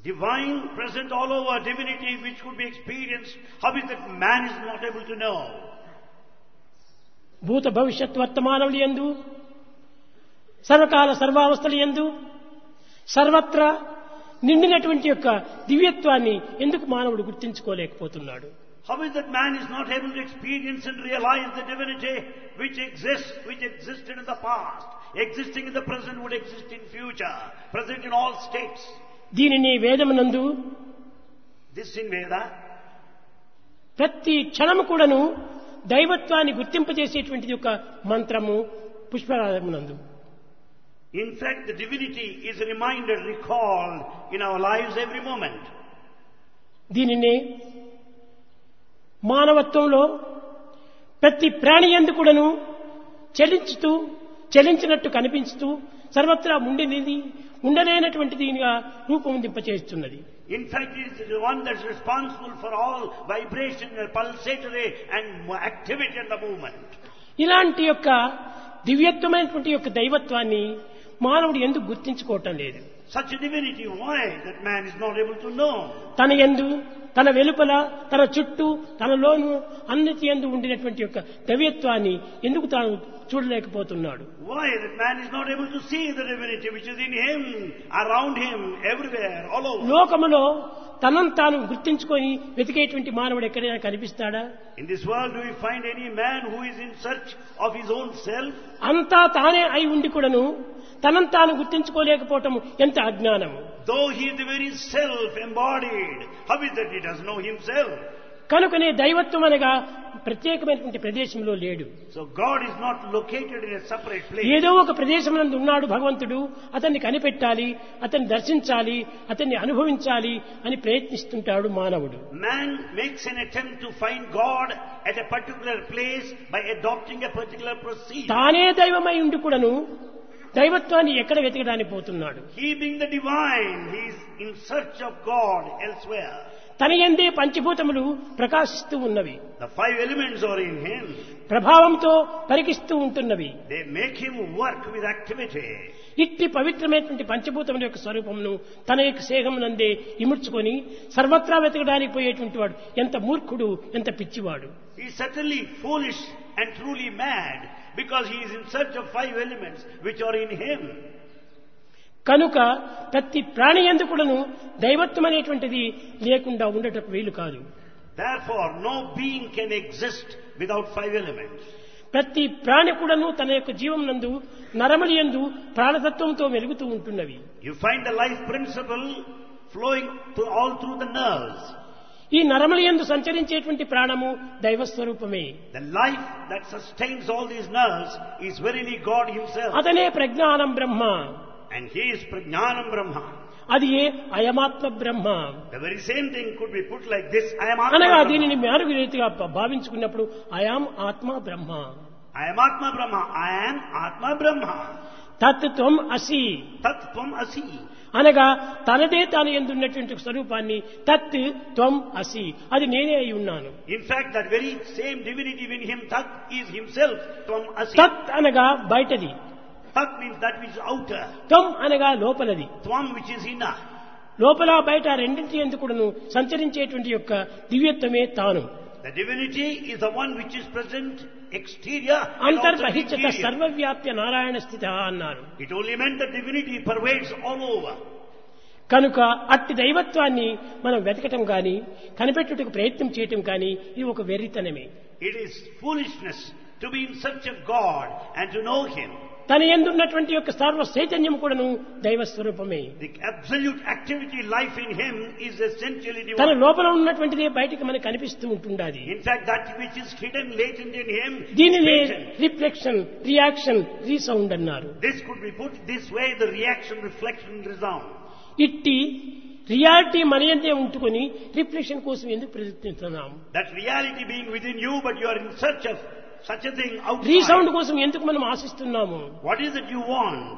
Divine present all over, divinity which could be experienced. How is that man is not able to know? భూత భవిష్యత్ వర్తమానములు యందు సర్వకాల సర్వావస్థలు యందు సర్వత్రా నిండినటువంటి యొక్క దివ్యత్వాన్ని ఎందుకు మానవుడు గుర్తించుకోలేకపోతున్నాడు? How is that man is not able to experience and realize the divinity which existed in the past, existing in the present, would exist in future, present in all states? దీనిని వేదమునందు This in Veda, ప్రతి క్షణము కూడాను దైవత్వాన్ని గుర్తింపజేసేటువంటిది ఒక మంత్రము పుష్పరాగమునందు. in fact, the divinity is reminded, recalled in our lives every moment. దీనినే మానవత్వంలో ప్రతి ప్రాణి యందు కూడాను చలించినట్టు కనిపించుతూ సర్వత్రా ఉండలేనటువంటిదిగా రూపొందింపచేస్తున్నది. In fact, it is the one that is responsible for all vibration and pulsatory and activity and the movement. ఇలాంటి యొక్క దివ్యత్వమైనటువంటి యొక్క దైవత్వాన్ని మానవుడు ఎందుకు గుర్తించుకోవటం లేదు? Such a divinity, why that man is not able to know? తన యందు, తన వెలుపల, తన చుట్టూ, తనలోను అన్నిటి యందు ఉండినటువంటి యొక్క దైవత్వాన్ని ఎందుకు తాను చూడలేకపోతున్నాడు? Why that man is not able to see the divinity which is in him, around him, everywhere, all over? లోకములో తనను తాను గుర్తించుకొని వెతికేటువంటి మానవుడు ఎక్కడైనా కనిపిస్తాడా? In this world, do we find any man who is in search of his own self? అంతా తానే అయి ఉండి కూడాను తనను తాను గుర్తించుకోలేకపోవటం ఎంత అజ్ఞానము! Though he is the very self embodied, how is that he doesn't know himself? కనుకనే దైవత్వం అనగా ప్రత్యేకమైనటువంటి ప్రదేశంలో లేడు. So God is not located in a separate place. ఏదో ఒక ప్రదేశమునందు ఉన్నాడు భగవంతుడు, అతన్ని కనిపెట్టాలి, అతన్ని దర్శించాలి, అతన్ని అనుభవించాలి అని ప్రయత్నిస్తుంటాడు మానవుడు. Man makes an attempt to find God at a particular place by adopting a particular procedure. తానే దైవమై ఉండి కూడాను దైవత్వాన్ని ఎక్కడ వెతకడానికి పోతున్నాడు? He being the divine, he is in search of God elsewhere. తన యందే పంచభూతములు ప్రకాశిస్తూ ఉన్నవి, The five elements are in him. ప్రభావంతో పరికిస్తూ ఉంటున్నవి. They make him work with activity. ఇట్టి పవిత్రమైనటువంటి పంచభూతముల యొక్క స్వరూపమును తన యొక్క సేహమునందే ఇముడ్చుకొని సర్వత్రా వెతకడానికి పోయేటువంటి వాడు ఎంత మూర్ఖుడు, ఎంత పిచ్చివాడు! He is certainly foolish and truly mad, because he is in search of five elements which are in him. కనుక ప్రతి ప్రాణి యందు కూడాను దైవత్వం అనేటువంటిది లేకుండా ఉండటకు వీలు కాదు. Therefore, no being can exist without five elements. ప్రతి ప్రాణి కూడాను తన యొక్క జీవమునందు నరముల యందు ప్రాణతత్వంతో వెలుగుతూ ఉంటున్నవి. You find the life principle flowing all through the nerves. ఈ నరముల యందు సంచరించేటువంటి ప్రాణము దైవస్వరూపమే. The life that sustains all these nerves is verily God himself. అతనే ప్రజ్ఞానం బ్రహ్మ. And he is Prajnanam Brahma. అది ఏ అయమాత్మ బ్రహ్మ. The very same thing could be put like this. I am Atma అనగా Brahma. దీనిని మారు రీతిగా భావించుకున్నప్పుడు అయాం ఆత్మ బ్రహ్మ. I am Atma Brahma. I am Atma Brahma. తత్ త్వం అసి. Tat Tvam Asi. అనగా తనదే తాను ఎందున్నటువంటి స్వరూపాన్ని తత్ త్వం అసి, అది నేనే అయి ఉన్నాను. In fact, that very same divinity in him, Tat, is himself Tvam Asi. తత్ అనగా బయటది, Tat means that which is outer. త్వం అనగా లోపలది. Tvam which is inner. లోపల బయట రెండింటి ఎందుకు కూడాను సంచరించేటువంటి యొక్క దివ్యత్వమే తాను. The divinity is the one which is present exterior and also అంతర్బహిష్యత interior. సర్వవ్యాప్య Narayana స్థిత అన్నారు. It only meant that divinity pervades all over. కనుక అట్టి దైవత్వాన్ని మనం వెతకటం కానీ కనిపెట్టుటకు ప్రయత్నం చేయటం కానీ ఇది ఒక వెర్రితనమే. It is foolishness to be in search of God and to know him. తన యందున్నటువంటి యొక్క సర్వ చైతన్యం కూడాను దైవ స్వరూపమే. The absolute activity life in him is essentially తన divine. లోపల ఉన్నటువంటిదే బయటికి మనకు కనిపిస్తూ ఉంటుండాలి. In fact, that which is hidden latent in him is దీనినే latent. రిఫ్లెక్షన్, రియాక్షన్, రీసౌండ్ అన్నారు. This could be put this way: the reaction, reflection, resound. ఇట్టి reality మన యందే ఉంటుకొని రిఫ్లెక్షన్ కోసం ఎందుకు ప్రయత్నిస్తున్నాం? That reality being within you, but you are in search of such a thing resound outside. కోసం ఎందుకు మనం ఆశిస్తున్నాము? What is it you want?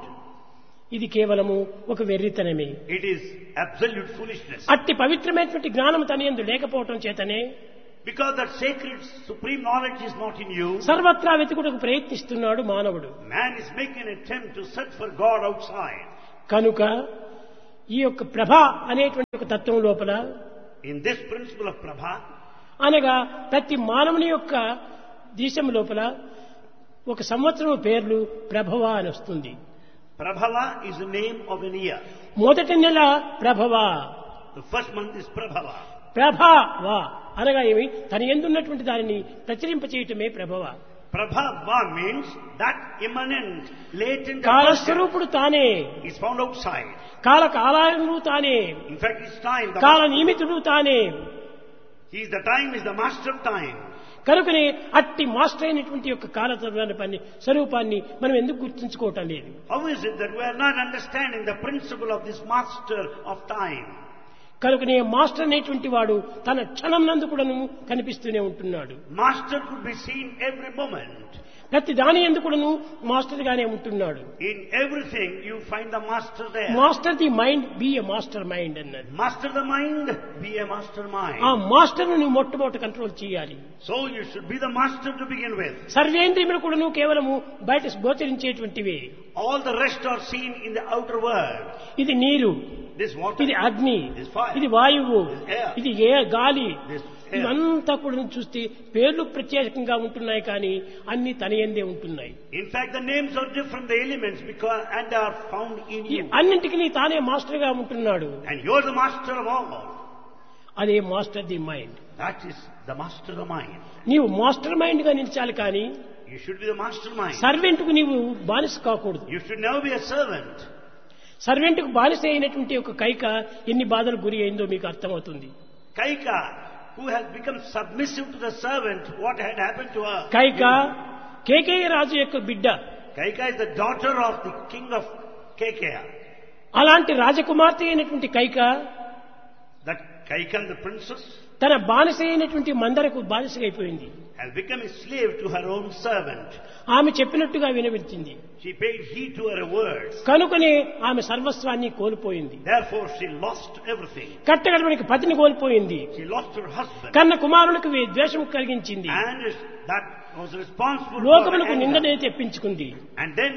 ఇది కేవలము ఒక వెర్రితనమే. It is absolute foolishness. అట్టి పవిత్రమైనటువంటి జ్ఞానం తన యందు లేకపోవటం చేతనే Because that sacred supreme knowledge is not in you, సర్వత్రా వెతుకుటకు ప్రయత్నిస్తున్నాడు మానవుడు. man is making an attempt to search for God outside. కనుక ఈ యొక్క ప్రభ అనేటువంటి ఒక తత్వం లోపల In this principle of Prabha, అనగా ప్రతి మానవుని యొక్క దేశం లోపల ఒక సంవత్సరం పేర్లు ప్రభవ అని వస్తుంది. Prabhava is the name of an year. మొదటి నెల ప్రభవ, The first month is Prabhava. ప్రభవ అనగా ఏమి? తన యందున్నటువంటి దానిని ప్రచురింపచేయటమే ప్రభవ. Prabhava means that immanent, latent కాలస్వరూపుడు తానే, is found outside. కాలకాలములు తానే, In fact, it's time. కాల నియమితుడు తానే. He is the time, is the master of time. కనుకనే అట్టి మాస్టర్ అయినటువంటి యొక్క కాలస్వరూపాన్ని స్వరూపాన్ని మనం ఎందుకు గుర్తించుకోవటం లేదు? How is it that we are not understanding the principle of this master of time? కనుకనే మాస్టర్ అనేటువంటి వాడు తన క్షణం నందు కూడాను కనిపిస్తూనే ఉంటున్నాడు. Master could be seen every moment. ప్రతి దాని యందు కూడాను మాస్టర్ గానే ఉంటున్నాడు. In everything you find the master there. Master the mind, B a master mind అన్నది. Master the mind, be a master mind. ఆ మాస్టర్ ను మొట్టమొదట కంట్రోల్ చేయాలి. So you should be the master to begin with. సర్వేంద్రియములు కూడాను కేవలము బయట గోచరించేటువంటివే. All the rest are seen in the outer world. ఇది నీరు, This water, ఇది అగ్ని, this fire, ఇది వాయువు, this air, ఇది గాలి, this air. ఇవంతా కూడా చూస్తే పేర్లు ప్రత్యేకంగా ఉంటున్నాయి కానీ అన్ని తనయందే ఉంటున్నాయి. In fact, the names are different, the elements, and are found in ఈ you. అన్నింటికి తానే మాస్టర్ గా ఉంటున్నాడు. And you're the master of all. అదే master the mind. That is the master of the mind. నీవు మాస్టర్ మైండ్ గా నిలిచాలి కానీ You should be the mastermind. Servant కు నీవు బానిస కాకూడదు. You should never be a servant. Servant కు బానిస అయినటువంటి ఒక కైక ఎన్ని బాధలు గురి అయిందో మీకు అర్థమవుతుంది. Kaika, who has become submissive to the servant, what had happened to her? Kaika Kekaya రాజు యొక్క బిడ్డ. Kaika is the daughter of the king of Kekeya. అలాంటి రాజకుమార్తె అయినటువంటి Kaika That Kaika, the princess, తన బానిస అయినటువంటి మందరకు బానిసైపోయింది. has become a slave to her own servant. ఆమె చెప్పినట్టుగా వినవించింది. She paid heed to her words. కనుకనే ఆమె సర్వస్వాన్ని కోల్పోయింది. Therefore she lost everything. కట్టగడవనికి పతిని కోల్పోయింది. She lost her husband. కన్న కుమారులకు ద్వేషం కలిగించింది. And that was responsible for her లోకములకు anger. నిందనే తెప్పించుకుంది. And then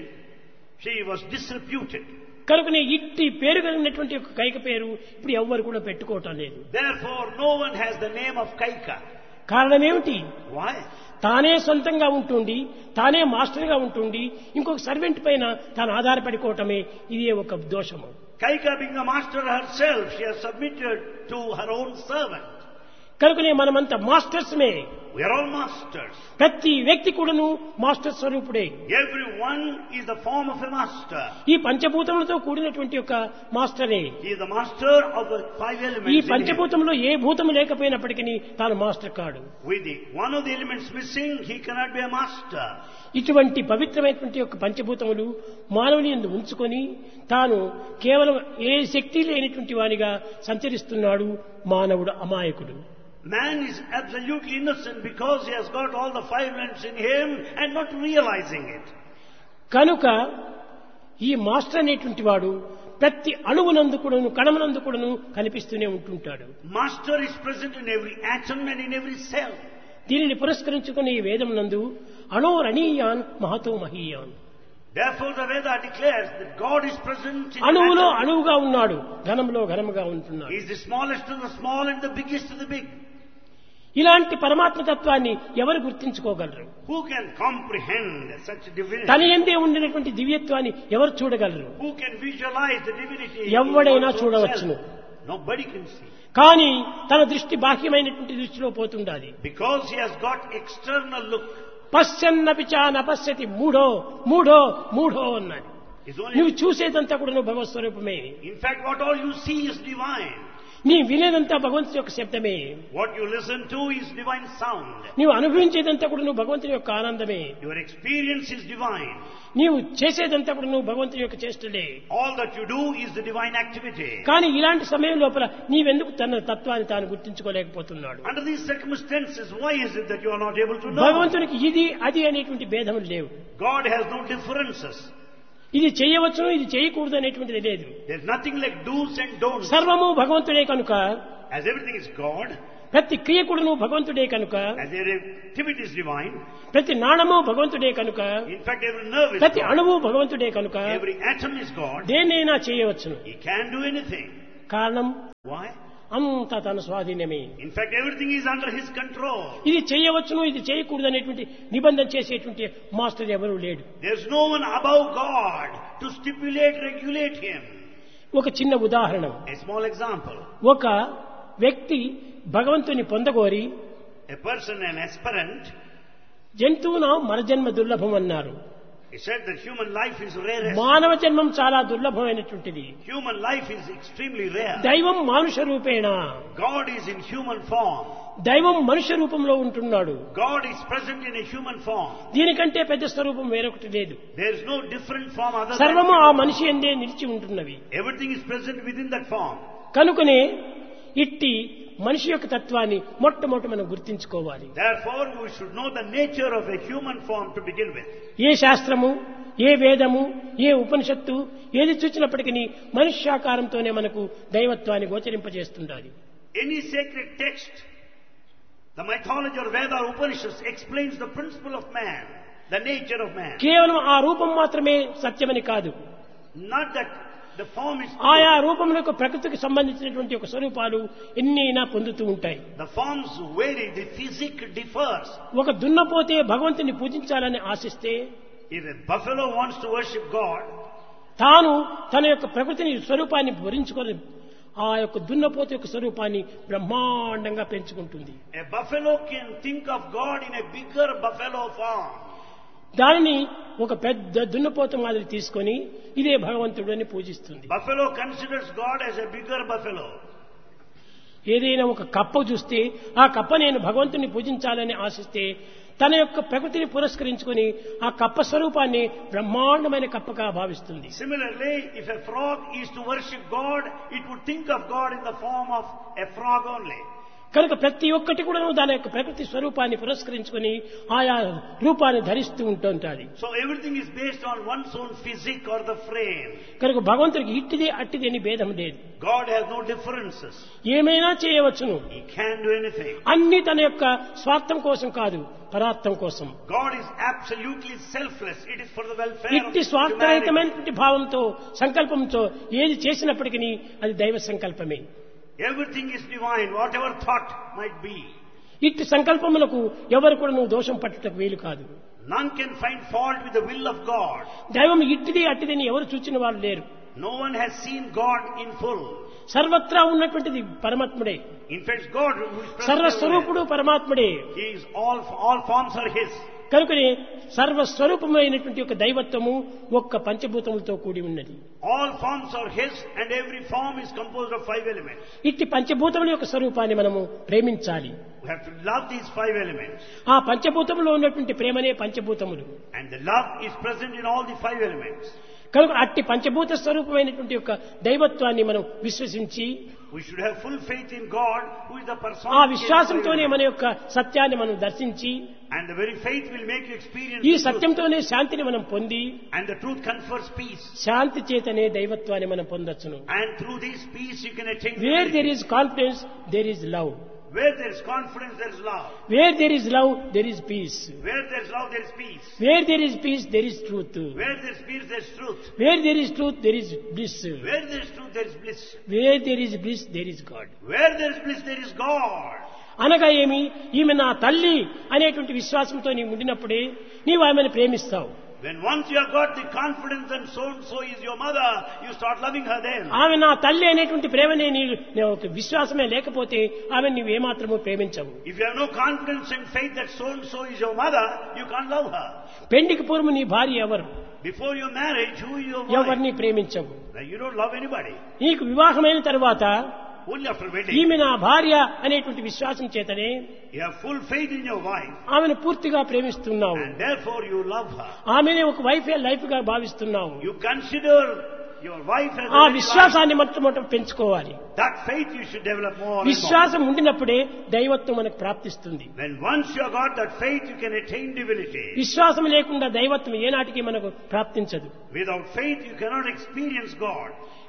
she was disreputed. కనుకనే ఇట్టి పేరు కలిగినటువంటి ఒక కైక పేరు ఇప్పుడు ఎవ్వరు కూడా పెట్టుకోవటం లేదు. Therefore no one has the name of Kaika. కారణం ఏమిటి? Why? తానే సొంతంగా ఉంటుండి, తానే మాస్టర్గా ఉంటుండి, ఇంకొక సర్వెంట్ పైన తాను ఆధారపడిపోవటమే ఇదే ఒక దోషము. Kaika being the master herself, she has submitted to her own servant. కనుకనే మనమంతా మాస్టర్స్మే. We are all masters. ప్రతి వ్యక్తి కూడాను మాస్టర్ స్వరూపుడే. Everyone is the form of a master. ఈ పంచభూతములతో కూడినటువంటి ఒక మాస్టరే. He is the master of the five elements. ఈ in him. పంచభూతంలో ఏ భూతము లేకపోయినప్పటికీ తాను మాస్టర్ కాడు. With one of the elements missing, he cannot be a master. ఇటువంటి పవిత్రమైనటువంటి యొక్క పంచభూతములు మానవుని యందు ఉంచుకొని తాను కేవలం ఏ శక్తి లేనటువంటి వానిగా సంచరిస్తున్నాడు మానవుడు అమాయకుడు. Man is absolutely innocent because he has got all the five elements in him and not realizing it. కనుక ఈ మాస్టర్ అనేటువంటి వాడు ప్రతి అణువునందు కూడాను కణమునందు కూడాను కనిపిస్తూనే ఉంటుంటాడు. Master is present in every atom and in every cell. దీనిని పురస్కరించుకునే ఈ వేదమునందు అణోరణీయాన్ Mahato మహీయాన్. Therefore the Veda declares that God is present in అణువులో atom. అణువుగా ఉన్నాడు, ఘనంలో ఘనముగా ఉంటున్నాడు. He is the smallest of the small and the biggest of the big. ఇలాంటి పరమాత్మ తత్వాన్ని ఎవరు గుర్తించుకోగలరు? Who can comprehend such divinity? తన యందే ఉండినటువంటి దివ్యత్వాన్ని ఎవరు చూడగలరు? Who can visualize the divinity? in ఎవడైనా one's own చూడవచ్చును. self? Nobody can see. కానీ తన దృష్టి బాహ్యమైనటువంటి దృష్టిలో పోతుండాలి. Because he has got external look. పశ్యన్నపి చ నపశ్యతి మూఢో మూఢో మూఢో అన్నాడు. It's only, నువ్వు చూసేదంతా కూడా నువ్వు భగవత్ స్వరూపమే. in fact, what all you see is divine. నీ వినేదంతా భగవంతుని యొక్క శబ్దమే. What you listen to is divine sound. నీవు అనుభవించేదంతా కూడా నువ్వు భగవంతుని యొక్క ఆనందమే. Your experience is divine. నీవు చేసేదంతా కూడా నువ్వు భగవంతుని యొక్క చేష్టలే. All that you do is the divine activity. కానీ ఇలాంటి సమయం లోపల నీవెందుకు తన తత్వాన్ని తాను గుర్తించుకోలేకపోతున్నాడు? Under these circumstances, why is it that you are not able to know? భగవంతునికి ఇది అది అనేటువంటి భేదములు లేవు. God has no differences. ఇది చేయవచ్చును ఇది చేయకూడదు అనేటువంటిది లేదు. There's nothing like do's and don'ts. సర్వము భగవంతుడే కనుక As everything is God, ప్రతి క్రియ కూడాను భగవంతుడే కనుక, as every activity is divine, ప్రతి నాణము భగవంతుడే కనుక, in fact every nerve is ప్రతి God, అణువు భగవంతుడే కనుక every atom is God, దేన్నైనా చేయవచ్చును. he can do anything. కారణం Why? అంతా తన స్వాధీనమే. In fact everything is under his control. ఇది చేయవచ్చును, ఇది చేయకూడదు అనేటువంటి నిబంధన చేసేటువంటి మాస్టర్ ఎవరూ లేడు. There's no one above God to stipulate, regulate him. ఒక చిన్న ఉదాహరణ. A small example. ఒక వ్యక్తి భగవంతుని పొందగోరి A person, an aspirant, జంతువున మరజన్మ దుర్లభం అన్నారు. he said that human life is rarest. మానవ జన్మం చాలా దుర్లభమైనటువంటిది. Human life is extremely rare. దైవం మానుష రూపేణ, God is in human form. దైవం మనుష్య రూపంలో ఉంటున్నాడు. God is present in a human form. దీనికంటే పెద్ద స్వరూపం వేరొకటి లేదు. There is no different form other than సర్వము ఆ human మనిషి form. ఎందే నిలిచి ఉంటున్నవి. Everything is present within that form. కనుకనే ఇట్టి మనిషి యొక్క తత్వాన్ని మొట్టమొదట మనం గుర్తించుకోవాలి. Therefore we should know the nature of a human form to begin with. ఏ శాస్త్రము, ఏ వేదము, ఏ ఉపనిషత్తు ఏది చూచినప్పటికీ మనుష్యాకారంతోనే మనకు దైవత్వాన్ని గోచరింపజేస్తుండాలి. Any sacred text, the mythology or Veda or Upanishads explains the principle of man, the nature of man. కేవలం ఆ రూపం మాత్రమే సత్యమని కాదు. Not that the form is ఆయా రూపములకు ప్రకృతికి సంబంధించినటువంటి ఒక స్వరూపాలు ఎన్నైనా పొందుతూ ఉంటాయి. the forms vary, the physique differs. ఒక దున్నపోతే భగవంతుని పూజించాలని ఆశిస్తే If a buffalo wants to worship God, తాను తన యొక్క ప్రకృతిని స్వరూపాన్ని భరించుకొని ఆ యొక్క దున్నపోత యొక్క స్వరూపాన్ని బ్రహ్మాండంగా పెంచుకుంటుంది. a buffalo can think of God in a bigger buffalo form. దానిని ఒక పెద్ద దున్నపోత మాదిరి తీసుకొని ఇదే భగవంతుడని పూజిస్తుంది. Buffalo considers God as a bigger buffalo. ఏదైనా ఒక కప్ప చూస్తే ఆ కప్ప నేను భగవంతుని పూజించాలని ఆశిస్తే తన యొక్క ప్రకృతిని పురస్కరించుకొని ఆ కప్ప స్వరూపాన్ని బ్రహ్మాండమైన కప్పగా భావిస్తుంది. Similarly, if a frog is to worship God, it would think of God in the form of a frog only. కనుక ప్రతి ఒక్కటి కూడా దాని యొక్క ప్రకృతి స్వరూపాన్ని పురస్కరించుకొని ఆయా రూపాన్ని ధరిస్తూ ఉంటుంటాది. So everything is based on one's own physique or the frame. కనుక భగవంతుడికి ఇట్టిది అట్టిది అని భేదం లేదు. God has no differences. ఏమైనా చేయవచ్చును. He can do anything. అన్ని తన యొక్క స్వార్థం కోసం కాదు, పరార్థం కోసం. God is absolutely selfless. It is for the welfare of ఇట్టి humanity. స్వార్థరహితమైనటువంటి భావంతో సంకల్పంతో ఏది చేసినప్పటికీ అది దైవ సంకల్పమే. Everything is divine, whatever thought might be. ఇట్టి సంకల్పములకు ఎవరు కూడా నువ్వు దోషం పట్టుటకు వీలు కాదు. None can find fault with the will of God. దైవం ఇట్టిది అట్టిదని ఎవరు చూచిన వారు లేరు. No one has seen God in full. సర్వత్రా ఉన్నటువంటిది పరమాత్ముడే. In fact, God who is present సర్వస్వరూపుడు everywhere. పరమాత్ముడే. He is all forms are His. కనుకనే సర్వస్వరూపమైనటువంటి ఒక దైవత్వము ఒక్క పంచభూతములతో కూడి ఉన్నది. All forms are His and every form is composed of 5 elements. ఇట్టి పంచభూతముల యొక్క స్వరూపాన్ని మనము ప్రేమించాలి. We have to love these 5 elements. ఆ పంచభూతములో ఉన్నటువంటి ప్రేమనే పంచభూతములు. And the love is present in all the 5 elements. కనుక అట్టి పంచభూత స్వరూపమైనటువంటి యొక్క దైవత్వాన్ని మనం విశ్వసించి We should have full faith in God, who is the person. ఆ విశ్వాసంతోనే మన యొక్క సత్యాన్ని మనం దర్శించి And the very faith will make you experience ఈ the truth. సత్యంతోనే శాంతిని మనం పొంది And the truth confers peace. శాంతి చేతనే దైవత్వాన్ని మనం పొందొచ్చును. And through this peace you can attain wear divinity. There is confidence there is love. Where there is confidence, there is love. Wear there is love there is piece. Where there is love, there is peace. Wear there is piece there is truth. Where there is peace, there is truth. Wear there is truth there is bliss. Where there is truth, there is bliss. Wear there is bliss there is God. Where there is bliss, there is God. అనగా ఏమి, ఈమె నా తల్లి అనేటువంటి విశ్వాసంతో నీవు ఉండినప్పుడే నీవు ఆమెను ప్రేమిస్తావు. When once you have got the confidence and so is your mother, you start loving her then. ఆమె నా తల్లి అనేటువంటి ప్రేమనే నీవు ఒక విశ్వాసమే లేకపోతే ఆమె నీవు ఏమాత్రము ప్రేమించవు. If you have no confidence and faith that so is your mother, you can't love her. పెండికి పూర్వం నీ భార్య ఎవరు? Before your marriage, who is your wife? ఎవరిని ప్రేమించవు. Now, you don't love anybody. నీకు వివాహమైన తర్వాత Only after wedding. ఈమె నా భార్య అనేటువంటి విశ్వాసం చేతనే You have full faith in your wife. ఆమెను పూర్తిగా ప్రేమిస్తున్నావు. And therefore you love her. ఆమెనే ఒక లైఫ్ గా భావిస్తున్నావు. You consider your wife as ఆ a very life. విశ్వాసాన్ని మొట్టమొదట పెంచుకోవాలి. That faith you should develop more and more. విశ్వాసం ఉండినప్పుడే దైవత్వం మనకు ప్రాప్తిస్తుంది. When once you have got that faith, you can attain divinity. విశ్వాసం లేకుండా దైవత్వం ఏనాటికి మనకు ప్రాప్తించదు. Without faith, you cannot experience God.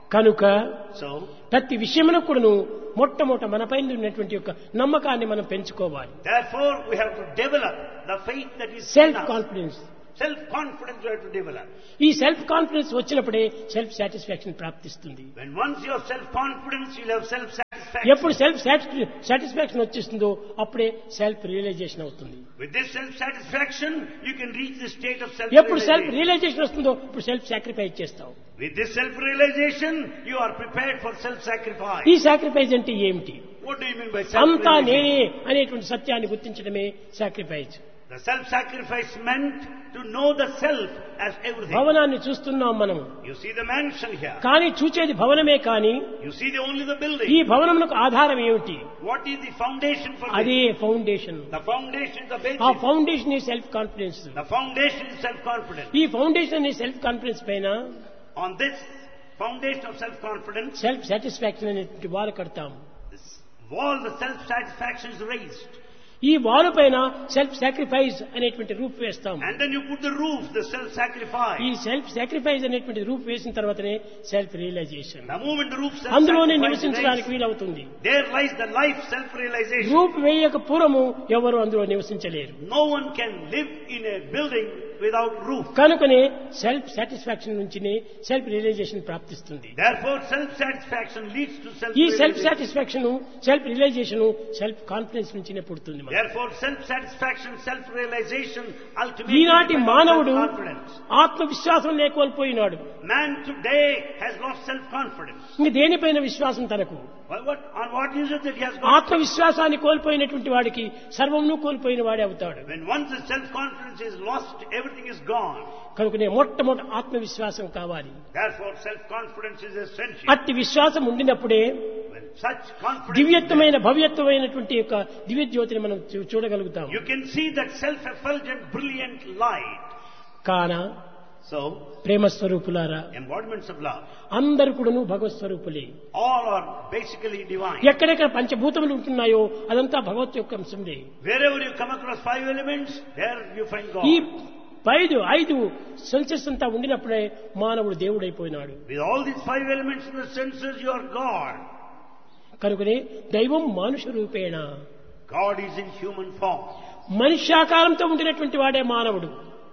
కనుక So, ప్రతి విషయంలో కూడాను మొట్టమొదట మనపైన ఉన్నటువంటి యొక్క నమ్మకాన్ని మనం పెంచుకోవాలి. therefore, we have to develop the faith that is in self us. Confidence. Self-confidence we have to develop. ఈ సెల్ఫ్ కాన్ఫిడెన్స్ వచ్చినప్పుడే సెల్ఫ్ సాటిస్ఫాక్షన్ ప్రాప్తిస్తుంది. When once you have self-confidence, you'll have self-satisfaction. ఎప్పుడు సెల్ఫ్ సాటిస్ఫాక్షన్ వచ్చేస్తుందో అప్పుడే self realisation అవుతుంది. With this self-satisfaction, you can reach the state of ఎప్పుడు self self-realization. Realisation వస్తుందో ఇప్పుడు self sacrifice చేస్తాం. With this self-realization, you are prepared for self-sacrifice. ఈ sacrifice అంటే ఏమిటి? What do you mean by అంతా self-realization? నేనే అనేటువంటి సత్యాన్ని గుర్తించడమే sacrifice. The self-sacrifice meant to know the self as everything. భవనాన్ని చూస్తున్నాం మనం, You see the mansion here. కానీ చూచేది భవనమే కానీ You see only the building. ఈ భవనమునకు ఆధారం ఏమిటి? What is the foundation for అదే this? Foundation. The foundation is the ఆ basis. ఫౌండేషన్ ఈ self confidence. The foundation is self-confidence. ఈ ఫౌండేషన్ ఈ సెల్ఫ్ కాన్ఫిడెన్స్ పైన On this foundation of self-confidence, self satisfaction అనేటువంటి వాల్ కడతాం. this wall, the self-satisfaction is raised. ఈ wall పైన self sacrifice అనేటువంటి రూప్ వేస్తాం. And then you put the roof, the self-sacrifice. ఈ సెల్ఫ్ సాక్రిఫైస్ అనేటువంటి రూప్ వేసిన తర్వాతనే self realisation. The moment the roof అందులోనే self-sacrifice is నివసించడానికి raised, వీలవుతుంది. there lies the life self-realization. రూప్ వేయక పూర్వము ఎవరు అందులో నివసించలేరు. No one can live in a building without roof. కనుకనే సెల్ఫ్ సాటిస్ఫాక్షన్ నుంచినే సెల్ఫ్ రియలైజేషన్ ప్రాప్తిస్తుంది. Therefore, self-satisfaction leads to ఈ self self-realization. Satisfaction self realisation self confidence నుంచినే పుడుతుంది. మనకు. Therefore, self-satisfaction, self-realization, ultimately ఈనాటి depends on మానవుడు self-confidence. ఆత్మవిశ్వాసం లేకోల్పోయినాడు. Man today has lost self-confidence. ఇంక దేనిపైన విశ్వాసం తనకు? On what is it that he has got? ఆత్మవిశ్వాసాన్ని కోల్పోయినటువంటి వాడికి సర్వమును కోల్పోయిన వాడే అవుతాడు. When once the self-confidence is lost, everything is gone. కనుకనే మొట్టమొదటి ఆత్మవిశ్వాసం కావాలి. Therefore, self-confidence is essential. అట్టి విశ్వాసం ఉండినప్పుడే When such confidence is దివ్యత్వమైన భవ్యత్వమైనటువంటి యొక్క దివ్య జ్యోతిని మనం చూడగలుగుతాం. there, you can see that self-effulgent, brilliant light. కాన So, ప్రేమ స్వరూపులారా, embodiments of love, అందరు కూడాను భగవత్ స్వరూపులే. all are basically divine. ఎక్కడెక్కడ పంచభూతములు ఉంటున్నాయో అదంతా భగవత్ యొక్క అంశంలే. Wherever you come across 5 elements, there you find God. ఈ 5 సెన్సెస్ అంతా ఉండినప్పుడే మానవుడు దేవుడైపోయినాడు. With all these 5 elements in the senses, you are God. కనుకనే దైవం మానుష రూపేణ, God is in human form. మనుష్యాకారంతో ఉండినటువంటి వాడే మానవుడు.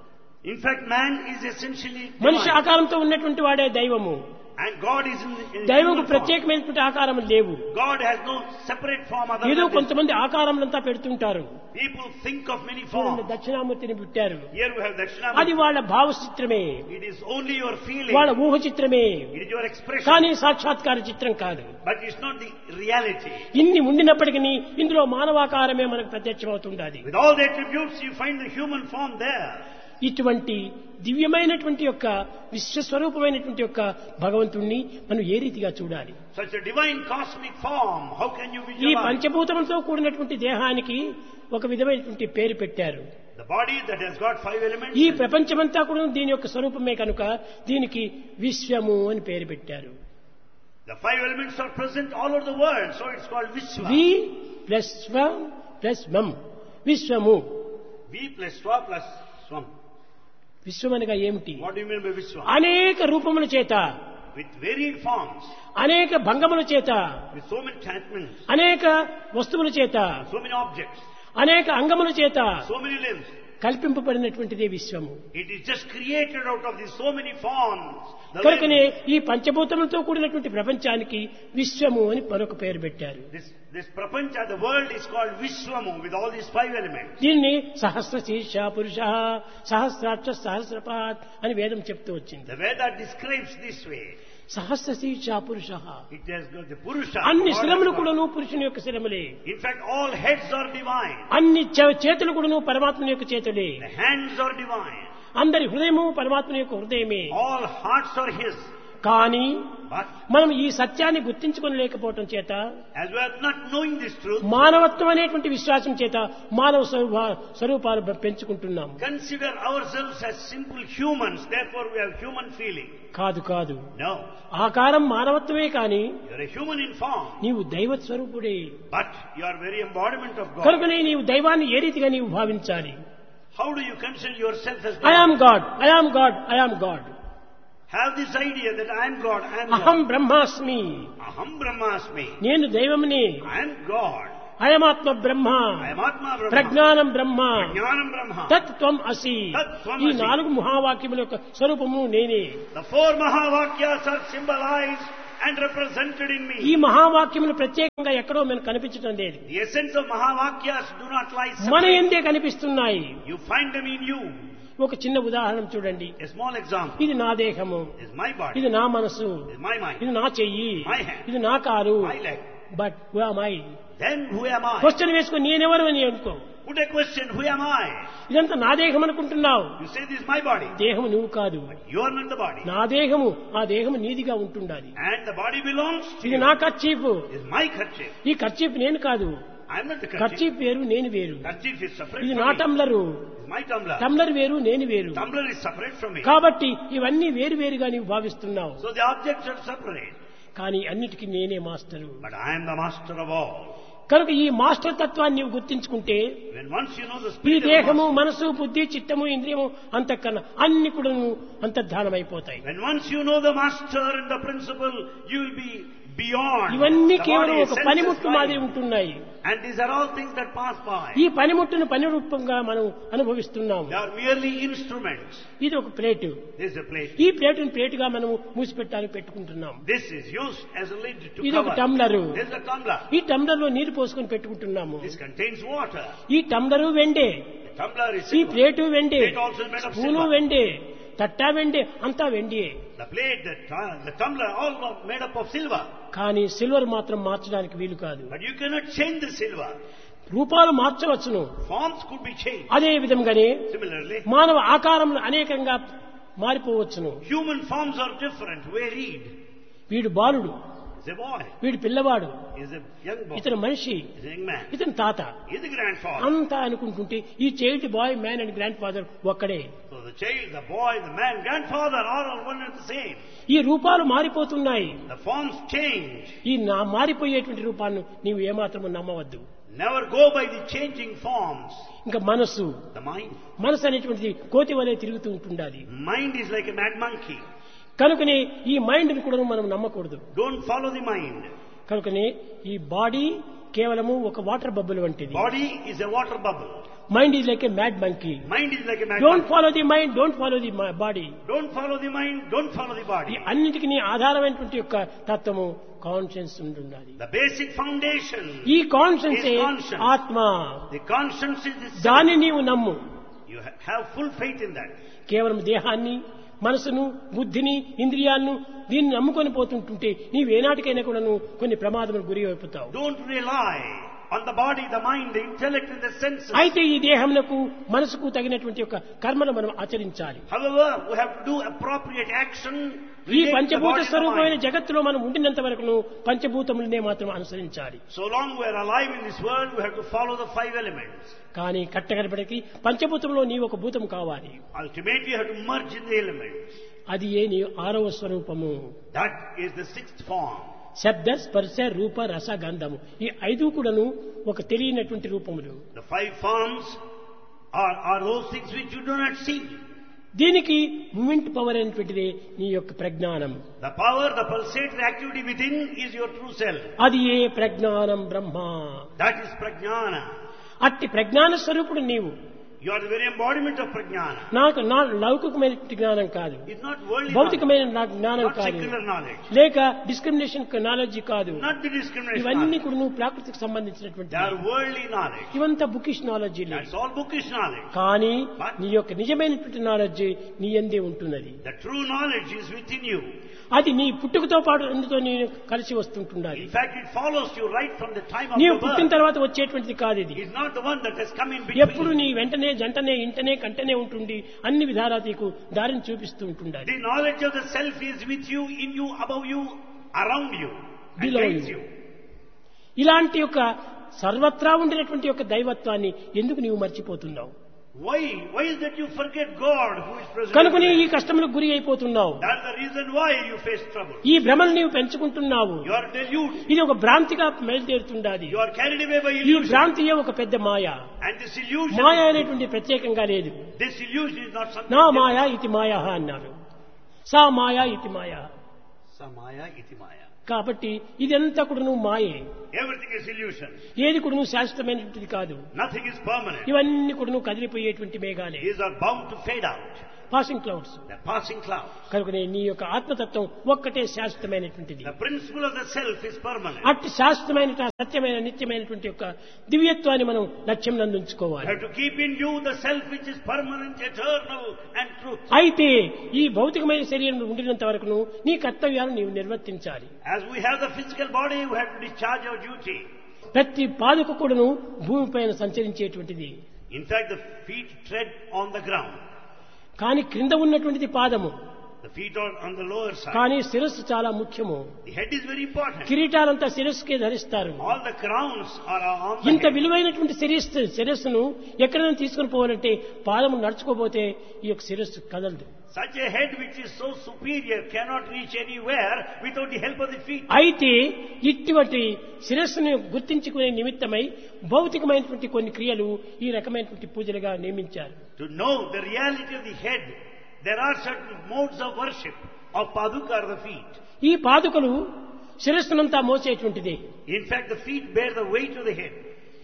In fact, man is essentially మనిషి divine. ఆకారంతో ఉన్నటువంటి వాడే దైవము. And God is in దైవంకు human form. ప్రత్యేకమైనటువంటి ఆకారం లేవు. God has no separate form other ఏదో than this. కొంతమంది ఆకారములంతా పెడుతుంటారు. People think of many చూడండి, forms. దక్షిణామూర్తిని పెట్టారు. Here we have అది Dakshinamurti. వాళ్ళ భావ చిత్రమే, It is only your feeling. వాళ్ళ ఊహ చిత్రమే, It is your expression. కానీ సాక్షాత్కార చిత్రం కాదు. But it's not the reality. ఇన్ని ఉండినప్పటికీ ఇందులో మానవాకారమే మనకు ప్రత్యక్షమవుతుండాలి. With all the attributes, you find the human form there. ఇటువంటి దివ్యమైనటువంటి యొక్క విశ్వస్వరూపమైనటువంటి యొక్క భగవంతుణ్ణి మనం ఏ రీతిగా చూడాలి? Such a divine cosmic form, how can you ఈ visualize? పంచభూతములతో కూడినటువంటి దేహానికి ఒక విధమైనటువంటి పేరు పెట్టారు. The body that has got 5 elements. ఈ ప్రపంచమంతా కూడా దీని యొక్క స్వరూపమే కనుక దీనికి విశ్వము అని పేరు పెట్టారు. The 5 elements are present all over the world, so it's called Vishwa. We plus స్వం ప్లస్ మం, విశ్వము. V plus Swa plus Swam. విశ్వం అనగా ఏమిటి? What do you mean by Vishwa? అనేక రూపముల చేత, With varying forms, అనేక భంగముల చేత, with so many enchantments, అనేక వస్తువుల చేత, so many objects, అనేక అంగముల చేత so many limbs. కల్పింపబడినటువంటిదే విశ్వము. It is just created out of these so many forms. The కనుకనే way ఈ పంచభూతములతో కూడినటువంటి ప్రపంచానికి విశ్వము అని మరొక పేరు పెట్టారు. this prapancha, the world is called Vishwamu with all these 5 elements. దీన్ని సహస్ర శీర్ష పురుష సహస్రాక్ష సహస్రపాత్ అని వేదం చెప్తూ వచ్చింది. The Veda describes this way. సహస్ర శీర్ష పురుష, It has got the Purusha. అన్ని God శిరములు has got- కూడాను పురుషుని యొక్క శిరములే. In fact, all heads are divine. అన్ని చేతులు కూడాను పరమాత్మని యొక్క చేతులే. The hands are divine. అందరి హృదయము పరమాత్మని యొక్క హృదయమే. All hearts are His. కానీ But మనం ఈ సత్యాన్ని గుర్తించుకొని లేకపోవటం చేత, as we are not knowing this truth, మానవత్వం అనేటువంటి విశ్వాసం చేత మానవ స్వరూపాలు పెంచుకుంటున్నాం. consider ourselves as simple humans. Therefore, we have human feeling. కాదు కాదు, No. ఆకారం మానవత్వమే కానీ You are a human in form. నీవు దైవ స్వరూపుడే. But you are very embodiment of God. కనుకనే నీవు దైవాన్ని ఏ రీతిగా నీవు భావించాలి? How do you consider yourself as I God? Am God, I am God, I am God. Have this idea that I am God, I am అహం God. బ్రహ్మాస్మి, Aham Brahmasmi. నేను దైవముని, I am God. అయమాత్మ Brahma, I am Atma Brahma. ప్రజ్ఞానం బ్రహ్మ, Jnanam Brahma. తత్ త్వం అసి. తత్ త్వం ఈ అసి. 4 మహావాక్యముల యొక్క స్వరూపము నేనే. The 4 Mahavakyas are symbolized and represented in ఈ me. మహావాక్యములు ప్రత్యేకంగా ఎక్కడో మనకు కనిపించడం లేదు, The essence of Mahavakyas do not lie మన separate. ఎందే కనిపిస్తున్నాయి. You find them in you. ఒక చిన్న ఉదాహరణ చూడండి. A small example ఇది నా దేహము, is my body, ఇది నా మనసు, is my mind, ఇది నా చెయ్యి, My hand. ఇది నా car. my leg. But who am I? Then who am I? Question వేసుకొని నేనెవరు అని అనుకో. Put a question, who am I? ఇదంతా నా దేహం అనుకుంటున్నావు. You say this is my body. దేహము నువ్వు కాదు, You are not the body. నా దేహము. ఆ దేహము నీదిగా ఉంటుండాలి. And the body belongs to ఇది you. నా కర్చీఫ్. Is my kerchief. ఈ కర్చీఫ్ నేను కాదు. I am not the kerchief. Kerchief వేరు, నేను వేరు. Kerchief is separate ఇది from నా me. టంబ్లరు. Is my tumbler. Tumbler వేరు, నేను వేరు. Tumbler is separate from me. కాబట్టి ఇవన్నీ వేరు వేరుగా నీవు భావిస్తున్నావు. So the objects are separate. కానీ అన్నిటికీ నేనే master. But I am the master of all. కనుక ఈ మాస్టర్ తత్వాన్ని నీవు గుర్తించుకుంటే When once you know the ఈ spirit of దేహము, master, మనసు, బుద్ధి, చిత్తము, ఇంద్రియము, అంతఃకరణ అన్ని కూడా అంతర్ధానమైపోతాయి. when once you know the master and the principle, you will be beyond. ఇవన్నీ The కేవలం body, ఒక senses, పనిముట్టు మాదిరి mind. ఉంటున్నాయి. And these are all things that pass by. ఈ పనిముట్టును పని రూపంగా మనం అనుభవిస్తున్నాము. They are merely instruments. ఇది ఒక plate. This is a plate. ఈ ప్లేటును ప్లేటుగా మనము మూసిపెట్టాలని పెట్టుకుంటున్నాం. This is used as a lid to ఇది ఒక cover. టంబ్లరు. This is a tumbler. ఈ టంబ్లర్ లో నీరు పోసుకొని పెట్టుకుంటున్నాము. This contains water. ఈ టంబ్లరు వెండే, The tumbler is ఈ silver. Plate వెండే, Plate also is made of spoon silver. వెండే, తట్టా వెండే, అంతా వెండియే. The plate, the tumbler, all are made up of silver. కానీ silver మాత్రం మార్చడానికి వీలు కాదు. But you cannot change the silver. రూపాలు మార్చవచ్చును. Forms could be changed. అదే విధంగానే Similarly, మానవ ఆకారంలో అనేకంగా మారిపోవచ్చును. human forms are different, varied. వీడు బాలుడు, Is a boy, వీడు పిల్లవాడు, is a young boy, ఇతను మనిషి, is a young man, ఇతను తాత, is a grandfather. అంతా అనుకుంటుంటే ఈ child bye, man and grand father ఒక్కడే. So the child, the boy, the man, grandfather are all one and the same. ఈ రూపాలు మారిపోతున్నాయి. The forms change. ఈ మారిపోయేటువంటి రూపాలను నీవు ఏమాత్రము నమ్మవద్దు. Never go by the changing forms. ఇంకా మనసు, The mind. మనసు అనేటువంటిది కోతి వలె తిరుగుతూ ఉంటుండాలి. Mind is like a mad monkey. కనుకనే ఈ మైండ్ ని కూడా మనం నమ్మకూడదు. Don't follow the mind. కనుకనే ఈ బాడీ కేవలము ఒక వాటర్ బబుల్ వంటిది. Body is a water bubble. Mind is like a mad monkey. Mind is like a mad don't monkey. Follow the mind, don't follow the body. Don't follow the mind, don't follow the ఈ body. అన్నిటికీ ఆధారమైనటువంటి యొక్క తత్వము conscience ఉండాలి. The basic foundation. ఈ conscience is conscience. ఆత్మ. The conscience is the దాన్ని నీవు నమ్ము. You have full faith in that. కేవలం దేహాన్ని, మనసును, బుద్ధిని, ఇంద్రియాలను దీన్ని నమ్ముకొని పోతుంటుంటే నీవేనాటికైనా కూడా కొన్ని ప్రమాదములకు గురి అయిపోతావు. Don't rely on the body, the mind, the intellect and the senses. అయితే ఈ దేహమునకు, మనసుకు తగినటువంటి యొక్క కర్మను మనం ఆచరించాలి. However, we have to do appropriate action. ఈ related to the పంచభూత body and the స్వరూపమైన mind. జగత్తులో మనం ఉండినంత వరకు పంచభూతములనే మాత్రం అనుసరించాలి. So long we are alive in this world, we have to follow the 5 elements. కానీ కట్టగడపడికి పంచభూతంలో నీ ఒక భూతం కావాలి. Ultimately, you have to merge in the elements. అది ఏ నీ 6వ స్వరూపము. That is the 6th form. శబ్ద, స్పర్శ, రూప, రస, గంధము. ఈ 5 కూడాను ఒక తెలియనటువంటి రూపములు. The 5 forms are those things which you do not see. దీనికి మూమెంట్ పవర్ అనేటువంటిది నీ యొక్క ప్రజ్ఞానం. The power, the pulsatory activity within is your true self. అది ఏ ప్రజ్ఞానం బ్రహ్మ. That is prajnana. అట్టి ప్రజ్ఞాన స్వరూపుడు నీవు. You are the very embodiment of prajnana. నాకు నా లౌకికమైన జ్ఞానం కాదు, It's not worldly knowledge, భౌతికమైన జ్ఞానం not కాదు, secular knowledge, లేక డిస్క్రిమినేషన్ నాలెడ్జ్ కాదు. not the discrimination ఇవన్నీ knowledge. కూడా నువ్వు ప్రాకృతికి సంబంధించినటువంటి They are worldly knowledge. ఇవంతా bookish knowledge. That's all bookish knowledge. కానీ నీ యొక్క నిజమైనటువంటి నాలెడ్జ్ నీ యందే ఉంటున్నది. The true knowledge is within you. అది నీ పుట్టుకతో పాటు అందుతో నేను కలిసి వస్తుంటుండాలి. In fact, it follows you right from the time of నీవు your పుట్టిన birth. తర్వాత వచ్చేటువంటిది కాదు ఇది. It's not the one that has come in ఎప్పుడు between. నీ వెంటనే, జంటనే, ఇంటనే, కంటనే ఉంటుండి అన్ని విధాలా నీకు దారిని చూపిస్తూ ఉంటుండాలి. The knowledge of the self is with you, in you, above you, around you, and Below guides you. you. ఇలాంటి యొక్క సర్వత్రా ఉండినటువంటి యొక్క దైవత్వాన్ని ఎందుకు నీవు మర్చిపోతున్నావు? Why is that you forget God who is present? కనుకనే ఈ everywhere? కష్టములకు గురి అయిపోతున్నావు. That's the reason why you face trouble. ఈ భ్రమలు నీవు పెంచుకుంటున్నావు. You are deluded. ఇది ఒక భ్రాంతిగా బయలుదేరుతుండాలి. You are carried away by ఈ illusion. భ్రాంతియే ఒక పెద్ద మాయ. And this illusion, మాయ అనేటువంటి ప్రత్యేకంగా లేదు. this illusion is not something నా different. మాయ ఇది మాయ అన్నారు. సా మాయా ఇతి మాయా. Samaya iti maya. కాబట్టి ఇదంతా కూడా నువ్వు మాయే. Everything is illusion. ఏది కూడా నువ్వు శాశ్వతమైనటువంటిది కాదు. Nothing is permanent. ఇవన్నీ కూడా నువ్వు కదిలిపోయేటువంటి మేఘాలే. These are bound to fade out. Passing clouds. The passing clouds. కనుకనే నీ యొక్క ఆత్మతత్వం ఒక్కటే శాశ్వతమైనటువంటిది. The principle of the self is permanent. అట్టి శాశ్వతమైన సత్యమైన నిత్యమైనటువంటి యొక్క దివ్యత్వాన్ని మనం లక్ష్యం నందుంచుకోవాలి. You have to keep in view the self which is permanent, eternal and truth. అయితే ఈ భౌతికమైన శరీరం ఉండినంత వరకు నీ కర్తవ్యాలను నీవు నిర్వర్తించాలి. As we have the physical body, we have to discharge our duty. ప్రతి పాదుక కూడాను భూమిపైన సంచరించేటువంటిది. In fact, the feet tread on the ground. కానీ క్రింద ఉన్నటువంటిది పాదము. The feet are on the lower side. కానీ శిరస్సు చాలా ముఖ్యము. The head is very important. కిరీటాలంతా శిరస్సుకే ధరిస్తారు. All the crowns are on the ఇంత head. విలువైనటువంటి శిరస్సును ఎక్కడైనా తీసుకుని పోవాలంటే పాదము నడుచుకోపోతే ఈ యొక్క శిరస్సు కదలదు. Such a head which is so superior cannot reach anywhere without the help of the feet. అయితే ఇటువంటి శిరస్సును గుర్తించుకునే నిమిత్తమై భౌతికమైనటువంటి కొన్ని క్రియలు ఈ రకమైనటువంటి పూజలుగా నియమించారు. To know the reality of the head, there are certain modes of worship of paduka or the feet. ఈ పాదుకలు శిరస్సునంతా మోసేటువంటిది. In fact, the feet bear the weight of the head.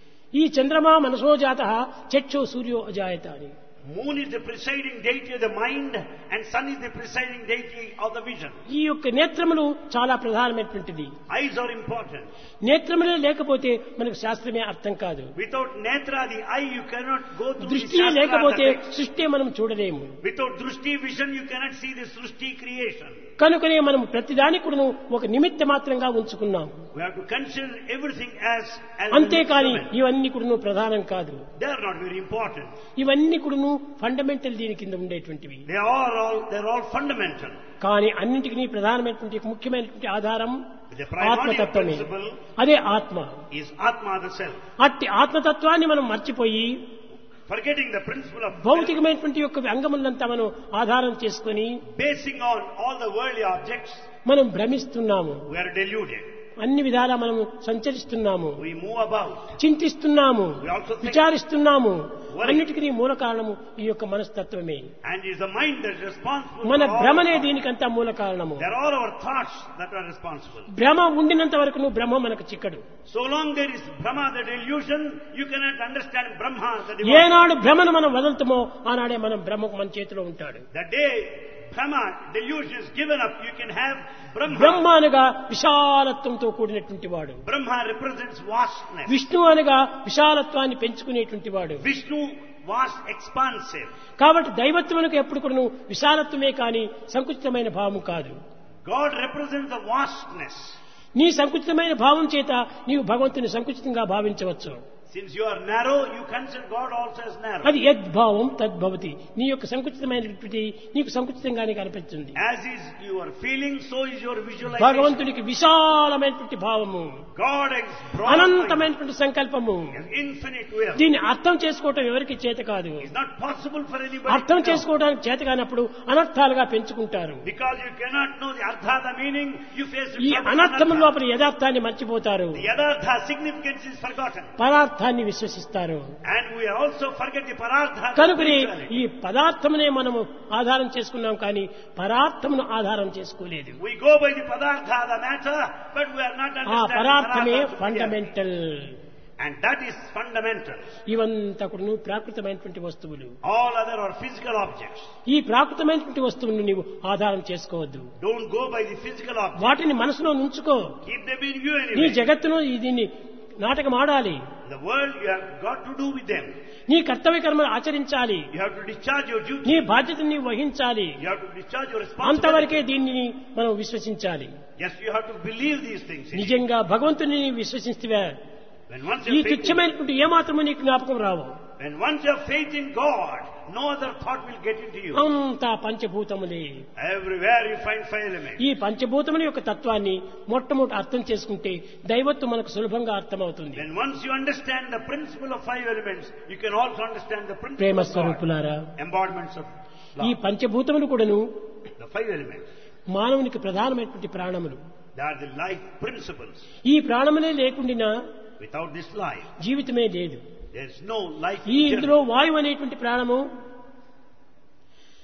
ఈ చంద్రమా మనసో జాతః చక్షు సూర్యో అజాయత అని. Moon is the presiding deity of the mind and sun is the presiding deity of the vision. ఈ యొక్క నేత్రములు చాలా ప్రధానమైనటువంటిది. Eyes are important. నేత్రములే లేకపోతే మనకు శాస్త్రమే అర్థం కాదు. Without netra, the eye, you cannot go through the దృష్టియే shastra లేకపోతే text. సృష్టి మనం చూడలేము. Without drushti vision, you cannot see the srushti creation. కనుకనే మనం ప్రతిదాని కూడా ఒక నిమిత్త మాత్రంగా ఉంచుకున్నాం. We have to consider everything as అంతేకాని an instrument. ఇవన్నీ కూడా ప్రధానం కాదు. They are not very important. ఇవన్నీ కూడా ఫండమెంటల్ దీని కింద ఉండేటువంటివి. They're all fundamental. కానీ అన్నింటికి ప్రధానమైనటువంటి ముఖ్యమైనటువంటి ఆధారం The primordial ఆత్మతత్వమే. principle అదే ఆత్మ. is Atma, the self. అట్టి ఆత్మతత్వాన్ని మనం మర్చిపోయి Forgetting the principle of self, భౌతికమైనటువంటి యొక్క అంగములంతా మనం ఆధారం చేసుకొని basing on all the worldly objects, మనం భ్రమిస్తున్నాము. we are deluded. అన్ని విధాలా మనం సంచరిస్తున్నాము, We move about. చింతిస్తున్నాము, We also think. విచారిస్తున్నాము. Worry. అన్నిటికీ మూల కారణము ఈ యొక్క మనస్తత్వమే. And it is the mind that is responsible మన for all భ్రమనే our thoughts. దీనికంతా మూల కారణము. They're all our thoughts that are responsible. భ్రమ ఉండినంత వరకు భ్రమ మనకు చిక్కడు. So long there is Brahma, the delusion, you cannot understand Brahma, the divine. ఏనాడు భ్రమను మనం వదులుతామో ఆనాడే మనం బ్రహ్మకు మన చేతిలో ఉంటాడు. The day Brahma delusion is given up, you can have Brahma. బ్రహ్మ అనగా విశాలత్వంతో కూడినటువంటి వాడు. Brahma represents vastness. విష్ణు అనగా విశాలత్వాన్ని పెంచుకునేటువంటి వాడు. Vishnu, vast, expansive. కాబట్టి దైవత్వమునకు ఎప్పుడు కూడా విశాలత్వమే కాని సంకుచితమైన భావము కాదు. God represents the vastness. నీ సంకుచితమైన భావం చేత నీవు భగవంతుని సంకుచితంగా భావించవచ్చు. Since you are narrow, you consider God also as narrow. అది యద్భావం తద్భవతి. నీ యొక్క సంకుచితమైనటువంటి నీకు సంకుచితంగానే కనిపిస్తుంది. As is your feeling, so is your visualization. భగవంతునికి విశాలమైనటువంటి భావము, God is broad, అనంతమైనటువంటి సంకల్పము. infinite will. దీన్ని అర్థం చేసుకోవటం ఎవరికి చేత కాదు. It's not possible for anybody అర్థం to know. చేసుకోవడానికి చేత కానప్పుడు అనర్థాలుగా పెంచుకుంటారు. Because you cannot know the artha, the meaning, you face ఈ trouble with అనర్థం anartha. లోపల యథార్థాన్ని మర్చిపోతారు. The yadartha significance is forgotten. పదార్థాన్ని విశ్వసిస్తారు. And we also forget the parartha. కనుకనే ఈ పదార్థమునే మనము ఆధారం చేసుకున్నాం కానీ పరార్థమును ఆధారం చేసుకోలేదు. We go by the padartha, the matter, but we are not ఆ understanding పరార్థమే parartha to be fundamental. And that is fundamental. ఇవంతా కూడా ప్రాకృతమైనటువంటి వస్తువులు. All other are physical objects. ఈ ప్రాకృతమైనటువంటి వస్తువులను నీవు ఆధారం చేసుకోవద్దు. Don't go by the physical objects. వాటిని మనసులో ఉంచుకో. Keep them in view నీ anyway. జగత్తును దీన్ని నాటకం ఆడాలి. The world, you have got to do with them. నీ కర్తవ్య కర్మలు ఆచరించాలి. You have to discharge your duty. నీ బాధ్యతను నీవు వహించాలి. You have to discharge your responsibility. అంతవరకే దీనిని మనం విశ్వసించాలి. Yes, you have to believe these things. నిజంగా భగవంతుని నీవు విశ్వసిస్తే When once ఈ you have faith in, తుచ్చమైనటువంటి ఏమాత్రము నీకు జ్ఞాపకం రావు. when once you have faith in God, no other thought will get into you. అంతా పంచభూతములే. Everywhere you find five elements. ఈ పంచభూతముల యొక్క తత్వాన్ని మొట్టమొదటి అర్థం చేసుకుంటే దైవత్వం మనకు సులభంగా అర్థమవుతుంది. When once you understand the principle of five elements, you can also understand the principle Prema of God. స్వరూపులారా, Embodiments of ఈ love. పంచభూతములు కూడాను The five elements. మానవునికి ప్రధానమైనటువంటి ప్రాణములు. They are the life principles. ఈ ప్రాణములే లేకుండా Without this life, జీవితమే లేదు. there is no life. ఈ journey. ఇందులో వాయువు అనేటువంటి ప్రాణము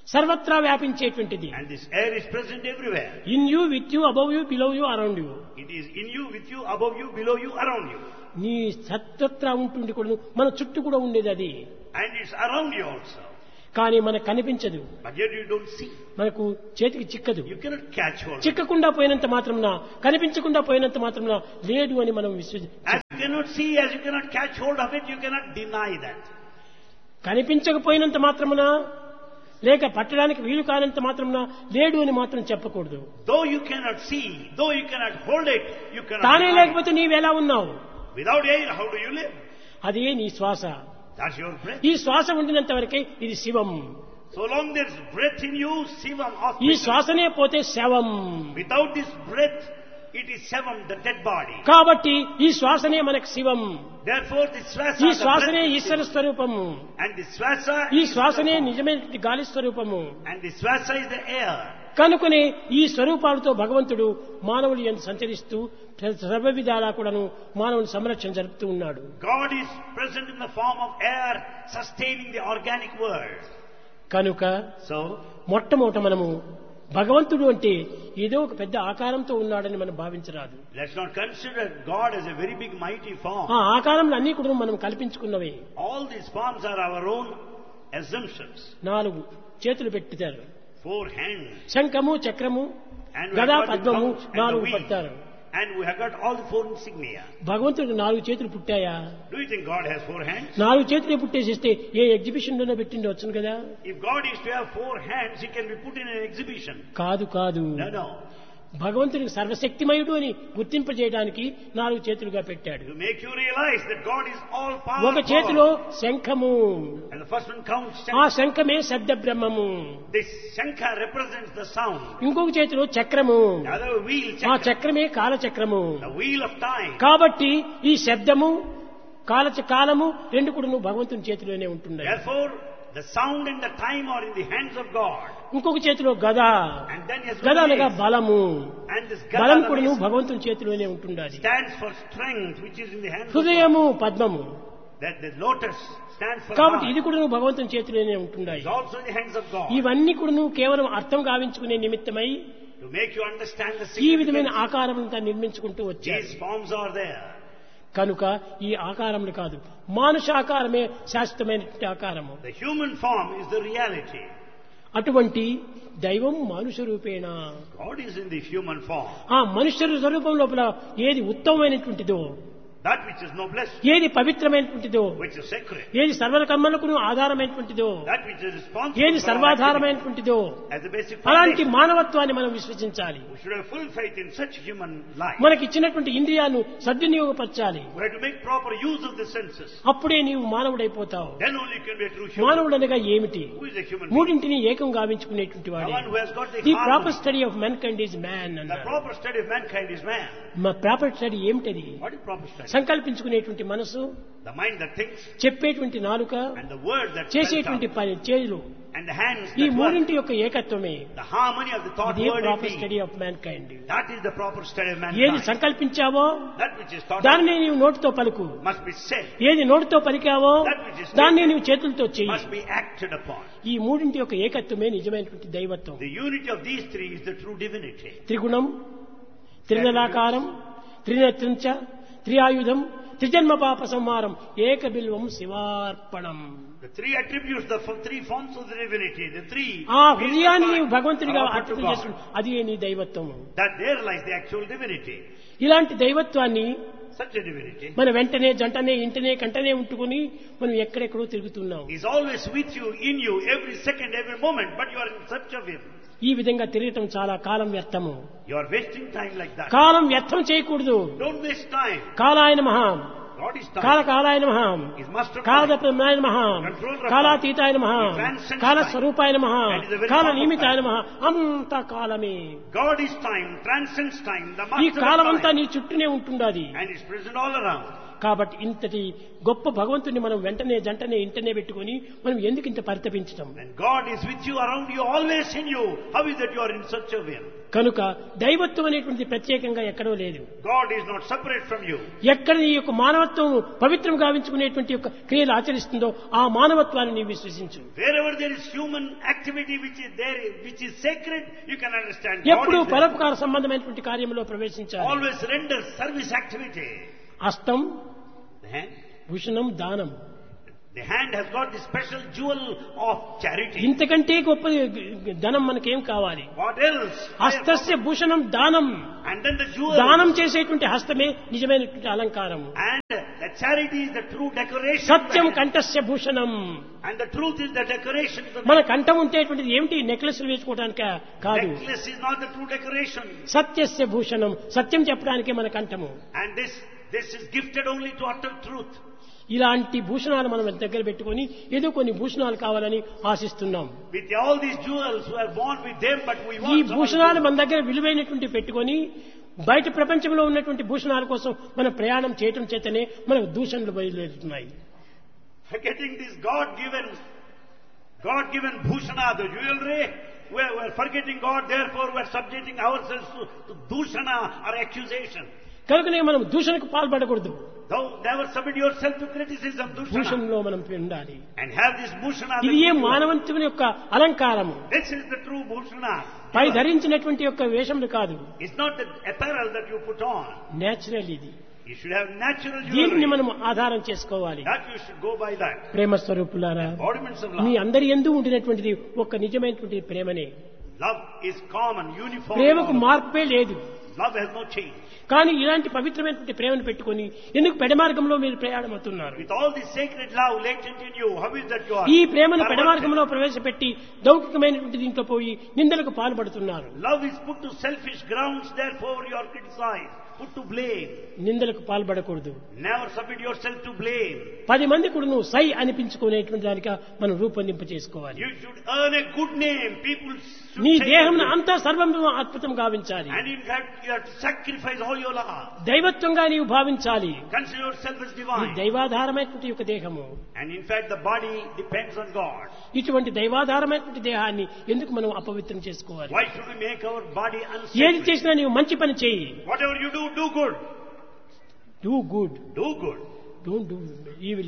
సర్వత్రా వ్యాపించేటువంటిది. And this air is present everywhere. In you, with you, above you, below you, around you. It is in you, with you, above you, below you, around you. నీ సర్వత్రా ఉంటుంది కూడా, మన చుట్టూ కూడా ఉండేది అది. And it's around you also. కానీ మనకు కనిపించదు, But yet you don't see. మనకు చేతికి చిక్కదు. You cannot catch hold of it. చిక్కకుండా పోయినంత మాత్రమున, కనిపించకుండా పోయినంత మాత్రమున లేదు అని మనం As you cannot see, as you cannot catch hold of it, you cannot deny that. కనిపించకపోయినంత మాత్రమున, లేక పట్టడానికి వీలు కానంత మాత్రమున లేడు అని మాత్రం చెప్పకూడదు. Though you cannot see, though you cannot hold it, you cannot తానే deny it. లేకపోతే నీవెలా ఉన్నావు? Without air, how do you live? అదే నీ శ్వాస. That's your breath. ఈ శ్వాస ఉండినంత వరకే ఇది శివం. So long there's breath in you, Sivam, ఈ hospital. శ్వాసనే పోతే శవం. Without this breath, it is Sivam, the dead body. కాబట్టి ఈ శ్వాసనే మనకు శివం. Therefore, the swasa, ఈ the శ్వాసనే breath is Eshwara Sivam. స్వరూపము. And the swasa ఈ is శ్వాసనే the form. నిజమైన గాలి స్వరూపము. And the swasa is the air. కనుకనే ఈ స్వరూపాలతో భగవంతుడు మానవులు ఎంత సంచరిస్తూ సర్వ విధాలా కూడాను మానవుని సంరక్షణ జరుపుతూ ఉన్నాడు. God is present in the form of air, sustaining the organic world. కనుక So, మొట్టమొదట మనము భగవంతుడు అంటే ఏదో ఒక పెద్ద ఆకారంతో ఉన్నాడని మనం భావించరాదు. let's not consider God as a very big mighty form. ఆ ఆకారంలో అన్ని కూడా మనం కల్పించుకున్నవే. All these forms are our own assumptions. 4 చేతులు పెట్టారు, 4 hands. శంఖము, చక్రము, And we గదా, have got the పద్మము couch and the 4 wheel. పట్టారు. And we have got all the 4 insignia. భగవంతుడికి 4 చేతులు పుట్టాయా? Do you think God has 4 hands? 4 చేతులు పుట్టేసిస్తే ఏ ఎగ్జిబిషన్ లోనే పెట్టిండి వచ్చును కదా. If God is to have 4 hands, He can be put in an exhibition. కాదు కాదు, No, no. భగవంతుడికి సర్వశక్తిమయుడు అని గుర్తింపజేయడానికి 4 చేతులుగా పెట్టాడు. To make you realize that God is all ఒక చేతిలో powerful. శంఖము, And the first one counts ఆ Shankha. శంఖమే శబ్ద బ్రహ్మము. This Shankha represents the sound. ఇంకొక చేతిలో చక్రము, The other wheel, ఆ Chakra. చక్రమే కాలచక్రము. The wheel of time. కాబట్టి ఈ శబ్దము, కాలము రెండు కూడా భగవంతుని చేతిలోనే ఉంటున్నాయి. Therefore, the sound and the time are in the hands of God. ఇంకొక చేతిలో గద, And then yes, గద అనగా బలము, and this బలం Gada కూడా is- భగవంతుని చేతిలోనే ఉంటుండాలి. stands for strength, which is in the hands of God. హృదయము, పద్మము, That the lotus stands for కాబట్టి heart. ఇది కూడా భగవంతుని చేతిలోనే ఉంటున్నాయి. It's also in the hands of God. ఇవన్నీ కూడా కేవలం అర్థం గావించుకునే నిమిత్తమై To make you understand the ఈ విధమైన significance, ఆకారములంతా నిర్మించుకుంటూ వచ్చారు. these forms are there. కనుక ఈ ఆకారములు కాదు, మానుషాకారమే శాశ్వతమైనటువంటి ఆకారము. The human form is the reality. అటువంటి దైవం మానుష రూపేణ, God is in the human form. ఆ మనుష్య స్వరూపం లోపల ఏది ఉత్తమమైనటువంటిదో, That which is noblest, ఏది పవిత్రమైనటువంటిదో, which is sacred, ఏది సర్వకర్మలకు ఆధారమైనటువంటిదో, that which is responsible ఏది for our activity, సర్వాధారమైనటువంటిదో, as a basic అలాంటి foundation. మానవత్వాన్ని మనం విశ్వసించాలి. We should have full faith in such human life. మనకి ఇచ్చినటువంటి ఇంద్రియాలను సద్వినియోగపరచాలి. We have to make proper use of the senses. అప్పుడే నీవు మానవుడైపోతావు. Then only you can be a true human. మానవుడు అనగా ఏమిటి? Who is a human being? మూడింటిని ఏకం గావించుకునేటువంటి The వాడే. one who has got the the harmony. Proper study of man kind is man The అన్నారు. proper study of mankind is man. మా proper study ఏమిటది? What is proper study? సంకల్పించుకునేటువంటి మనసు, The mind that thinks, చెప్పేటువంటి నాలుక, and the word that spells చేసేటువంటి out, పని చేతులు, and the hands ఈ that work. మూడింటి యొక్క ఏకత్వమే The harmony of the thought, ఇదే word, and proper deed. Study of man kind. That is the proper study of ఏది mankind. సంకల్పించావో That which is thought దానిని నీవు నోటితో పలుకు, must be said, ఏది నోటితో పలికావో That which is దాన్ని నీవు చేతులతో చెయ్యి. must be acted upon. ఈ మూడింటి యొక్క ఏకత్వమే నిజమైనటువంటి దైవత్వం. The unity of these three is the true divinity. త్రిగుణం, త్రినలాకారం, త్రినేత్రంచ, త్రియాయుధం, త్రిజన్మ పాప సంహారం, ఏక Bilvam శివార్పణం. The three attributes, the three forms of the divinity, the three ఆ హృదయాన్ని నీవు భగవంతుడిగా are offered అర్పణ to God. చేసుకుని అది నీ దైవత్వము. That there lies the actual divinity. ఇలాంటి దైవత్వాన్ని Such a divinity మన వెంటనే, జంటనే, ఇంటనే, కంటనే ఉంటుకుని మనం ఎక్కడెక్కడో తిరుగుతున్నాం. is always with you, in you, every second, every moment, but you are in search of Him. ఈ విధంగా తిరగటం చాలా కాలం వ్యర్థము. You are wasting time like that. కాలం వ్యర్థం చేయకూడదు. Don't waste time. కాలాయ నమః, God is time. కాలకాలాయ నమః, Is master of time. కాలప్రమాయ నమః, కాలాతీతాయ నమః, కాలస్వరూపాయ నమః, కాల నియమితాయ నమః. అంత కాలమే. God is time, transcends time, the ఈ master కాలం of అంతా time, నీ చుట్టూనే ఉంటుండాది. and is present all around. కాబట్టి ఇంతటి గొప్ప భగవంతుని మనం వెంటనే జంటనే ఇంటనే పెట్టుకొని మనం ఎందుకు ఇంత పరితపించటం? When God is with you, around you, always in you, how is that you are in such a will? కనుక దైవత్వం అనేటువంటిది ప్రత్యేకంగా ఎక్కడో లేదు. God is not separate from you. ఎక్కడ నీ యొక్క మానవత్వం పవిత్రం గావించుకునేటువంటి యొక్క క్రియలు ఆచరిస్తుందో ఆ మానవత్వాన్ని నీవు విశ్వసించు. Wherever there is human activity which is there, which is sacred, you can understand. ఎప్పుడు పరోపకార సంబంధమైనటువంటి కార్యంలో ప్రవేశించాలి. Always render service activity. హస్తం, The hand. భూషణం, దానం. The hand has got the special jewel of charity. ఇంతకంటే గొప్ప ధనం మనకేం కావాలి? What else? హస్తస్య భూషణం దానం. And then the jewel. దానం చేసేటువంటి హస్తమే నిజమైనటువంటి అలంకారం. And the charity is the true decoration. Satyam కంఠస్య Bhushanam. And the truth is the decoration. మన కంఠం ఉంటేటువంటిది ఏమిటి? నెక్లెస్లు వేసుకోవడానికి కాదు. Necklace is not the true decoration. సత్యస్య Bhushanam. సత్యం చెప్పడానికే మన కంఠము. And this is gifted only to utter truth. ఇలాంటి భూషణాలు మనం దగ్గర పెట్టుకొని ఏదో కొన్ని భూషణాలు కావాలని ఆశిస్తున్నాం. With all these jewels we are born with them, but we want. ఈ భూషణాలు మన దగ్గర విలువైనటువంటి పెట్టుకొని బయట ప్రపంచంలో ఉన్నటువంటి భూషణాల కోసం మనం ప్రయాణం చేయటం చేతనే మనకు దూషణలు బయలుదేరుతున్నాయి. Forgetting this God-given bhushana, the jewelry, we are forgetting God. Therefore, we are subjecting ourselves to dushana or accusation. కనుకనే మనం దూషణకు పాల్పడకూడదు. Never submit yourself to criticism, dushana. భూషణంలో మనం ఉండాలి. And have this bhushana. ఇది ఏ మానవంతుని యొక్క అలంకారము. This is the true bhushana. పై ధరించినటువంటి యొక్క వేషములు కాదు. It's not the apparel that you put on. Natural ఇది. You should have natural దీన్ని jewelry. మనం ఆధారం చేసుకోవాలి. That you should go by that. ప్రేమ స్వరూపులారా, Embodiments of మీ love. అందరి యందు ఉండినటువంటిది ఒక నిజమైనటువంటి ప్రేమనే. Love is common, uniform. ప్రేమకు మార్పే లేదు. Love has no change. కానీ ఇలాంటి పవిత్రమైనటువంటి ప్రేమను పెట్టుకొని ఎందుకు పెడమార్గంలో మీరు ప్రయాణమవుతున్నారు? With all this sacred love latent in you, how is that you are? ఈ ప్రేమను పెడమార్గంలో ప్రవేశపెట్టి లౌకికమైనటువంటి దీంట్లో పోయి నిందలకు పాల్పడుతున్నారు. Love is put to selfish grounds, therefore you are criticized, put to blame. నిందలకు పాల్పడకూడదు. Never submit yourself to blame. 10 మంది కూడా నువ్వు సై అనిపించుకునేటువంటి దానిగా మనం రూపొందింప చేసుకోవాలి. You should earn a good name. People should నీ say దేహం you. అంతా సర్వంగా అద్భుతం గావించాలి. And in fact, you have to sacrifice all your life. దైవత్వంగా నీవు భావించాలి. Consider yourself as ఈ divine. దైవాధారమైనటువంటి యొక్క దేహము. And in fact, the body depends on God. ఇటువంటి దైవాధారమైనటువంటి దేహాన్ని ఎందుకు మనం అపవిత్రం చేసుకోవాలి? Why should we make our body ఏది unsacred? చేసినా నీవు మంచి పని చేయి. Whatever you do, do good. Do good, Do good. Don't do evil.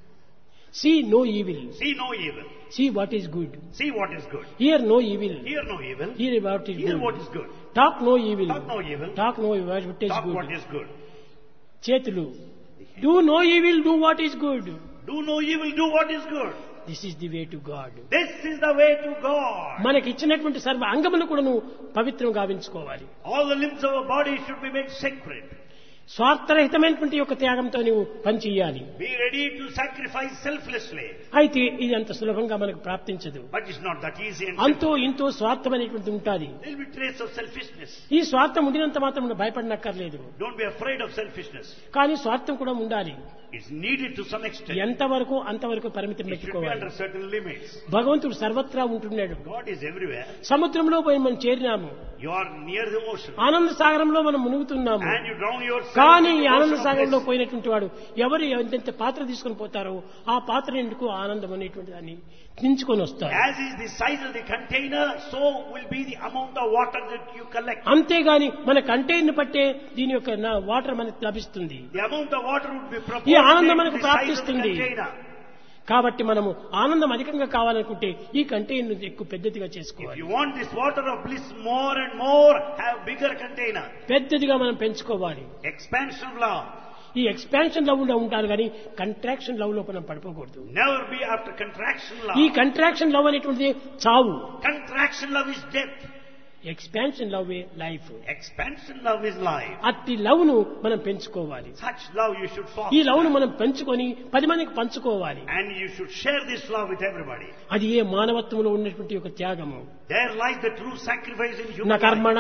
See no evil, See no evil. See what is good. See what is good. Here no evil, Hear no evil. Here what is Hear what good. is good. Talk no evil, Talk no evil. Talk know what is Talk good. what is good. చేతులు do no evil, do what is good. Do no evil, do what is good. This is the way to God. This is the way to God. మనకి ఇచ్చినటువంటి సర్వ అంగములు కూడా నువ్వు పవిత్రం గావించుకోవాలి. All the limbs of our body should be made sacred. స్వార్థరహితమైనటువంటి యొక్క త్యాగంతో నువ్వు పని చేయాలి. Be ready to sacrifice selflessly. అయితే ఇది అంత సులభంగా మనకు ప్రాప్తించదు. But it's not that easy and అంతో ఇంతో స్వార్థం అనేటువంటి ఉంటుంది. there will be trace of selfishness. ఈ స్వార్థం ఉండినంత మాత్రం నువ్వు భయపడనక్కర్లేదు. Don't be afraid of selfishness. కానీ స్వార్థం కూడా ఉండాలి. It's needed to some extent. ఎంతవరకు అంతవరకు పరిమితం It should be పెట్టుకోవాలి. under certain limits. భగవంతుడు సర్వత్రా ఉంటున్నాడు. God is everywhere. సముద్రంలో పోయి మనం చేరినాము. You are near the ocean. ఆనంద సాగరంలో మనం మునుగుతున్నాము. And you drown yourself కానీ in ఈ the ఆనంద ocean of సాగరంలో bliss. పోయినటువంటి వాడు ఎవరు ఎంతెంత పాత్ర తీసుకొని పోతారో ఆ పాత్ర ఎందుకు ఆనందం అనేటువంటి దాన్ని దించుకొని వస్తారు. As is the size of the container, so will be the amount of water that you collect. అంతేగాని మన కంటైనర్ పట్టే దీని యొక్క వాటర్ మనకు లభిస్తుంది. The amount of water would be ఈ ఆనందం proportionate మనకు to the size of the ప్రాప్తిస్తుంది. container. కాబట్టి మనము ఆనందం అధికంగా కావాలనుకుంటే ఈ కంటైనర్ ఎక్కువ పెద్దదిగా If చేసుకోవాలి. you want this water of bliss more and more, have bigger container. పెద్దదిగా మనం పెంచుకోవాలి. Expansion of love. ఈ ఎక్స్పాన్షన్ లవ్ లో ఉంటారు కానీ కంట్రాక్షన్ లవ్ లో మనం పడిపోకూడదు. Never be after contraction ఈ love. కంట్రాక్షన్ లవ్ అనేటువంటిది చావు. Contraction love is death. Expansion love life. Expansion love is life. అట్టి లవ్ ను మనం పెంచుకోవాలి. Such love you should ఈ లవ్ ను foster. మనం పెంచుకొని 10 మందికి పంచుకోవాలి. And you should share this love with everybody. అది ఏ మానవత్వంలో ఉన్నటువంటి ఒక త్యాగము. There lies the true sacrifice in న human life. కర్మణ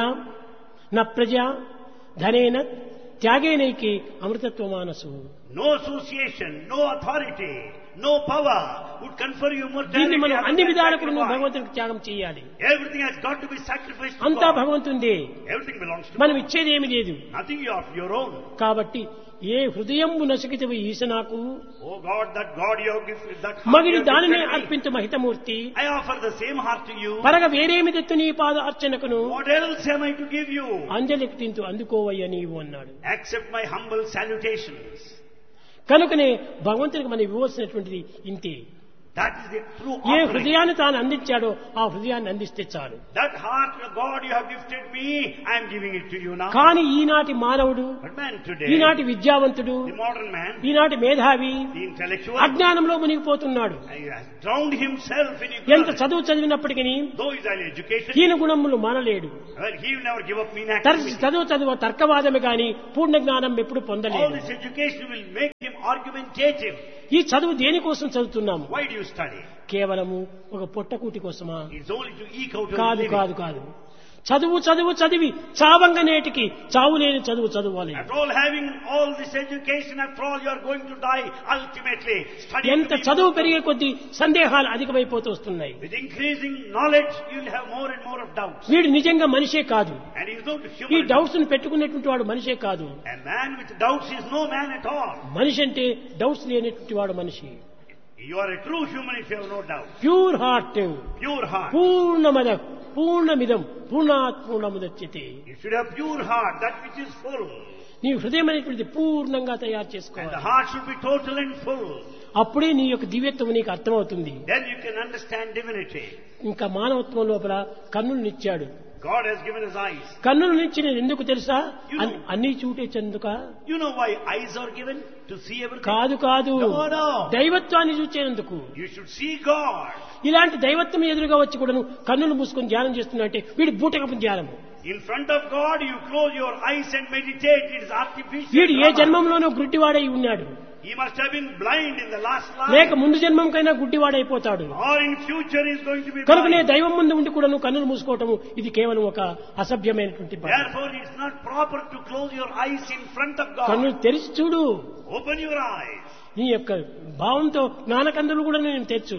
న ప్రజ ధనేన త్యాగేనైకి అమృతత్వ మానసు. No association, no authority, no power would confer you దీన్ని immortality. మనం after అన్ని that విధాలకు sacrifice. భగవంతుడికి త్యాగం చేయాలి. Everything has got to be sacrificed to అంతా God. భగవంతుందే. Everything belongs to మనం God. ఇచ్చేది ఏమి లేదు. Nothing of your own. కాబట్టి ఏ హృదయంబు నసికితివి ఈశనాకు Oh God, that God you have gifted, that heart మగిడి you have దానినే gifted me. అర్పించు మహితమూర్తి I offer the same heart to you. పరగ వేరేమి తెత్తు నీ పాద అర్చనకును What else am I to give you? అంజలికింతు అందుకోవయ్య నీవు అన్నాడు. Accept my humble salutations. కనుకనే భగవంతునికి మనం ఇవ్వవలసినటువంటిది ఇంతే. That is the true A offering. హృదయాన్ని తాను అందించాడో ఆ హృదయాన్ని అందిస్తే చాలు. That heart, God, you have gifted me, I am giving it to you now. కానీ ఈనాటి మానవుడు, But man today, ఈనాటి విద్యావంతుడు, the modern man, ఈనాటి మేధావి the intellectual, అజ్ఞానంలో మునిగిపోతున్నాడు. he has drowned himself in ఎంత ignorance. చదువు చదివినప్పటికీ Though he is highly educated, హీన గుణములు మానలేడు. well, he will never give up mean తరచు activity. చదువు తర్కవాదమే గాని పూర్ణ జ్ఞానం ఎప్పుడు All పొందలేడు. this education will make him argumentative. ఈ చదువు దేనికోసం చదువుతున్నాము? Why do you study? కేవలము ఒక పొట్టకూటి కోసమా? It's only to eke out your కాదు living. కాదు కాదు. చదివి చావంగనేటికి చావు లేని చదువు చదవాలి. After all having all this education, after all you are going to die ultimately. Study ఎంత to be చదువు immortal. పెరిగే కొద్దీ సందేహాలు అధికమైపోతూ వస్తున్నాయి. With increasing knowledge, you will have more and more of doubts. వీడు నిజంగా మనిషే కాదు. And he is not ఈ human. డౌట్స్ ను పెట్టుకునేటువంటి వాడు మనిషే కాదు. A man with doubts is no man at all. మనిషి అంటే డౌట్స్ లేనటువంటి వాడు మనిషి. You are a true human if you have no doubt. Pure heart, Pure heart. పూర్ణమద పూర్ణమిదం పూర్ణాత్ పూర్ణముదచ్యతే. You should have pure heart, that which is full. నీ హృదయం అనేటువంటిది పూర్ణంగా తయారు And the చేసుకోవాలి. heart should be total and full. అప్పుడే నీ యొక్క దివ్యత్వం నీకు అర్థమవుతుంది. Then you can understand divinity. ఇంకా మానవత్వం లోపల కన్నులనిచ్చాడు. God has given us eyes. కన్నులనిచ్చిన ఎందుకు తెలుసా? You know. అన్ని చూటే చెందుక You know why eyes are given? To see everything. కాదు కాదు, No, no. దైవత్వాన్ని చూచేందుకు. You should see God. ఇలాంటి దైవత్వం ఎదురుగా వచ్చి కూడాను కన్నులు మూసుకొని ధ్యానం చేస్తున్నట్టే వీడి బూటకపు ధ్యానము. In front of God, you close your eyes and meditate. It is artificial. వీడు ఏ drama. జన్మంలోనూ గుడ్డివాడై ఉన్నాడు, He must have been blind in the last లేక life. ముందు జన్మంకైనా గుడ్డివాడైపోతాడు. Or in future he is going to be కనుకనే blind. దైవం ముందు ఉండి కూడాను కన్నులు మూసుకోవటము ఇది కేవలం ఒక అసభ్యమైనటువంటి పని. Therefore, it's not proper to close your eyes in front of కన్నులు God. తెరిచి చూడు. Open your eyes. నీ యొక్క భావంతో జ్ఞానకందులు కూడా నేను తెచ్చు.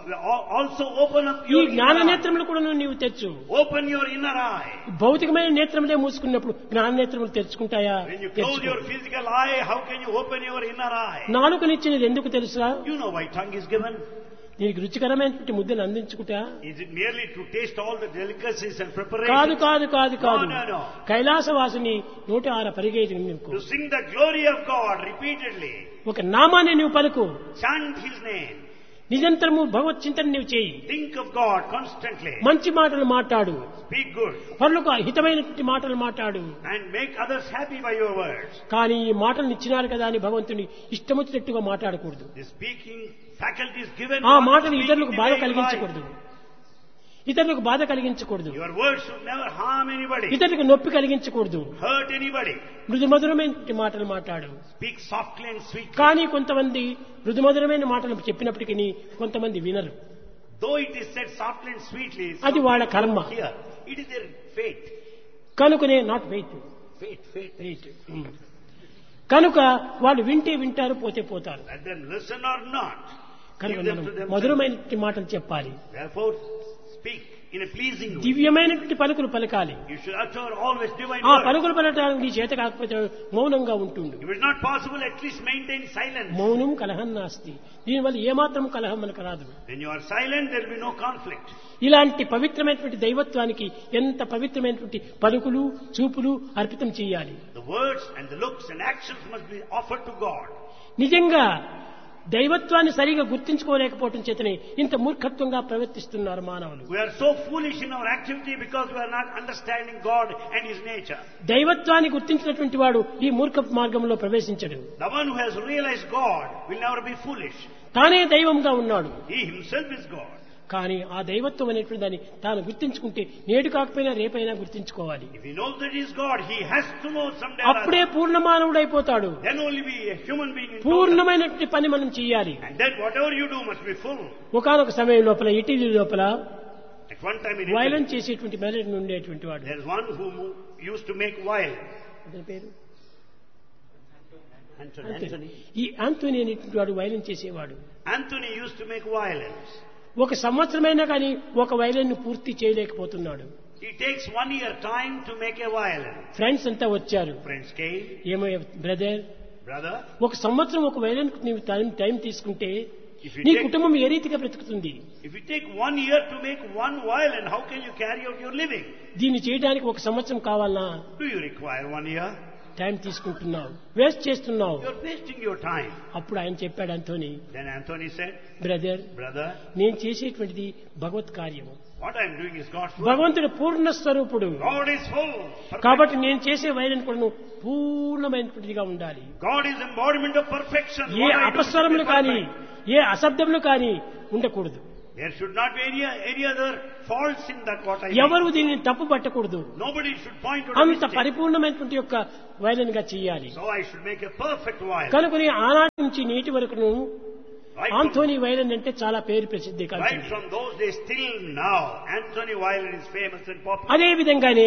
Also open up ఈ your జ్ఞాన inner eye. నేత్రములు కూడా నీవు తెచ్చు. Open your inner eye. భౌతికమైన నేత్రములే మూసుకున్నప్పుడు జ్ఞాన నేత్రములు తెరుచుకుంటాయా? When you close తెరుచుకో. your physical eye, how can you open your inner eye? నాలుకనిచ్చినది ఎందుకు తెలుసా? You know why tongue is given? నీకు రుచికరమైనటువంటి ముద్దలు అందించుకుంటా? Is it merely to taste all the delicacies and కాదు preparations? కాదు కాదు కాదు. No, no, no. కైలాసవాసిని 106 పరిగేది నీకు. To sing the glory of God repeatedly. ఒక నామాన్ని నీవు పలుకు. Chant His name. నిరంతరము భగవత్ చింతన నీవు చేయి. Think of God constantly. మంచి మాటలు మాట్లాడు. Speak good. పరులకు హితమైనటువంటి మాటలు మాట్లాడు. And make others happy by your words. కానీ ఈ మాటలు ఇచ్చినారు కదా అని భగవంతుని ఇష్టమొచ్చినట్టుగా మాట్లాడకూడదు. The speaking faculty is given. ఆ not మాటలు speaking ఇతరులకు the బాధ way you కలిగించకూడదు. ఇతరులకు బాధ కలిగించకూడదు. like. Your words should never harm anybody. ఇతరులకు నొప్పి కలిగించకూడదు. Hurt anybody. మృదుమధురమైన మాటలు మాట్లాడు. Speak softly and sweetly. కానీ కొంతమంది మృదుమధురమైన మాటలు చెప్పినప్పటికీ కొంతమంది వినరు. Though it is said softly and sweetly, అది some వాళ్ళ people కర్మ. don't hear. It is their fate. కనుకనే నాట్ వెయిట్ Fate. కనుక వాళ్ళు వింటే వింటారు, పోతే పోతారు. Let them listen or not. కనుక Give them మనం to themselves. మధురమైనటువంటి మాటలు చెప్పాలి. Therefore, speak in a pleasing way. దివ్యమైనటువంటి పలుకులు పలకాలి. You should utter always divine ఆ words. పలుకులు పలకడానికి నీ చేత కాకపోతే మౌనంగా ఉంటుండు. If it's not possible, at least maintain silence. మౌనం కలహం నాస్తి. దీనివల్ల ఏమాత్రం కలహం మనకు రాదు. When you are silent, there will be no conflict. ఇలాంటి పవిత్రమైనటువంటి దైవత్వానికి ఎంత పవిత్రమైనటువంటి పలుకులు చూపులు అర్పితం చేయాలి. The words and the looks and actions must be offered to God. నిజంగా దైవత్వాన్ని సరిగా గుర్తించుకోలేకపోవటం చేతనే ఇంత మూర్ఖత్వంగా ప్రవర్తిస్తున్నారు మానవులు. We are so foolish in our activity because we are not understanding God and His nature. దైవత్వాన్ని గుర్తించినటువంటి వాడు ఈ మూర్ఖ మార్గంలో ప్రవేశించడు. The one who has realized God will never be foolish. తానే దైవంగా ఉన్నాడు. He himself is God. కానీ ఆ దైవత్వం అనేటువంటి దాన్ని తాను గుర్తించుకుంటే నేడు కాకపోయినా రేపైనా గుర్తించుకోవాలి. If he knows that he is God, he has to know someday or అప్పుడే other. పూర్ణమానవుడైపోతాడు. Then only be a human being in total. పూర్ణమైనటువంటి పని మనం చేయాలి. And then whatever you do must be full. ఒకానొక సమయం లోపల ఇటలీ లోపల At one time in Italy, violence చేసేటువంటి melody ఉండేటువంటి వాడు. there is one who used to make violence. అతని పేరు Anthony. ఈ ఆంటోనీ అనేటువంటి వాడు వైలెన్స్ చేసేవాడు. Anthony used to make violence. ఒక సంవత్సరమైనా కానీ ఒక వైలెన్ పూర్తి చేయలేకపోతున్నాడు. It takes 1 year time to make a violin. Friends అంతా వచ్చారు. Friends came. ఏమో బ్రదర్, Brother, ఒక సంవత్సరం ఒక వైలెన్ నీవు టైం తీసుకుంటే if you నీ take కుటుంబం ఏ రీతిగా బ్రతుకుతుంది? If you take 1 year to make one violin, how can you carry out your living? దీన్ని చేయడానికి ఒక సంవత్సరం కావాలనా? Do you require 1 year? Time తీసుకుంటున్నావు, వేస్ట్ చేస్తున్నావు. You're wasting your time. అప్పుడు ఆయన చెప్పాడు Anthony, Then Anthony said, brother, Brother, నేను చేసేటువంటిది భగవత్ కార్యము. what I'm doing is God's work. భగవంతుడు పూర్ణ స్వరూపుడు. God is full. Perfect. కాబట్టి నేను చేసే వైలెన్ కూడా పూర్ణమైనటువంటిదిగా ఉండాలి. God is embodiment of perfection. A What I do should అపస్వరములు be కానీ perfect. ఏ అశబ్దములు కానీ ఉండకూడదు. There should not be any other faults in that what I ఎవరు do. దీనిని తప్పు పట్టకూడదు. Nobody should point to a అంత mistake. పరిపూర్ణమైనటువంటి యొక్క వైలెన్ గా చేయాలి. So I should make a perfect violin. కనుకొని ఆనాటి నుంచి నేటి వరకును Right ఆంథోనీ వైలెన్ అంటే చాలా పేరు ప్రసిద్ధి right కాదు. from those days till now, Anthony violin is famous and popular. అదే విధంగానే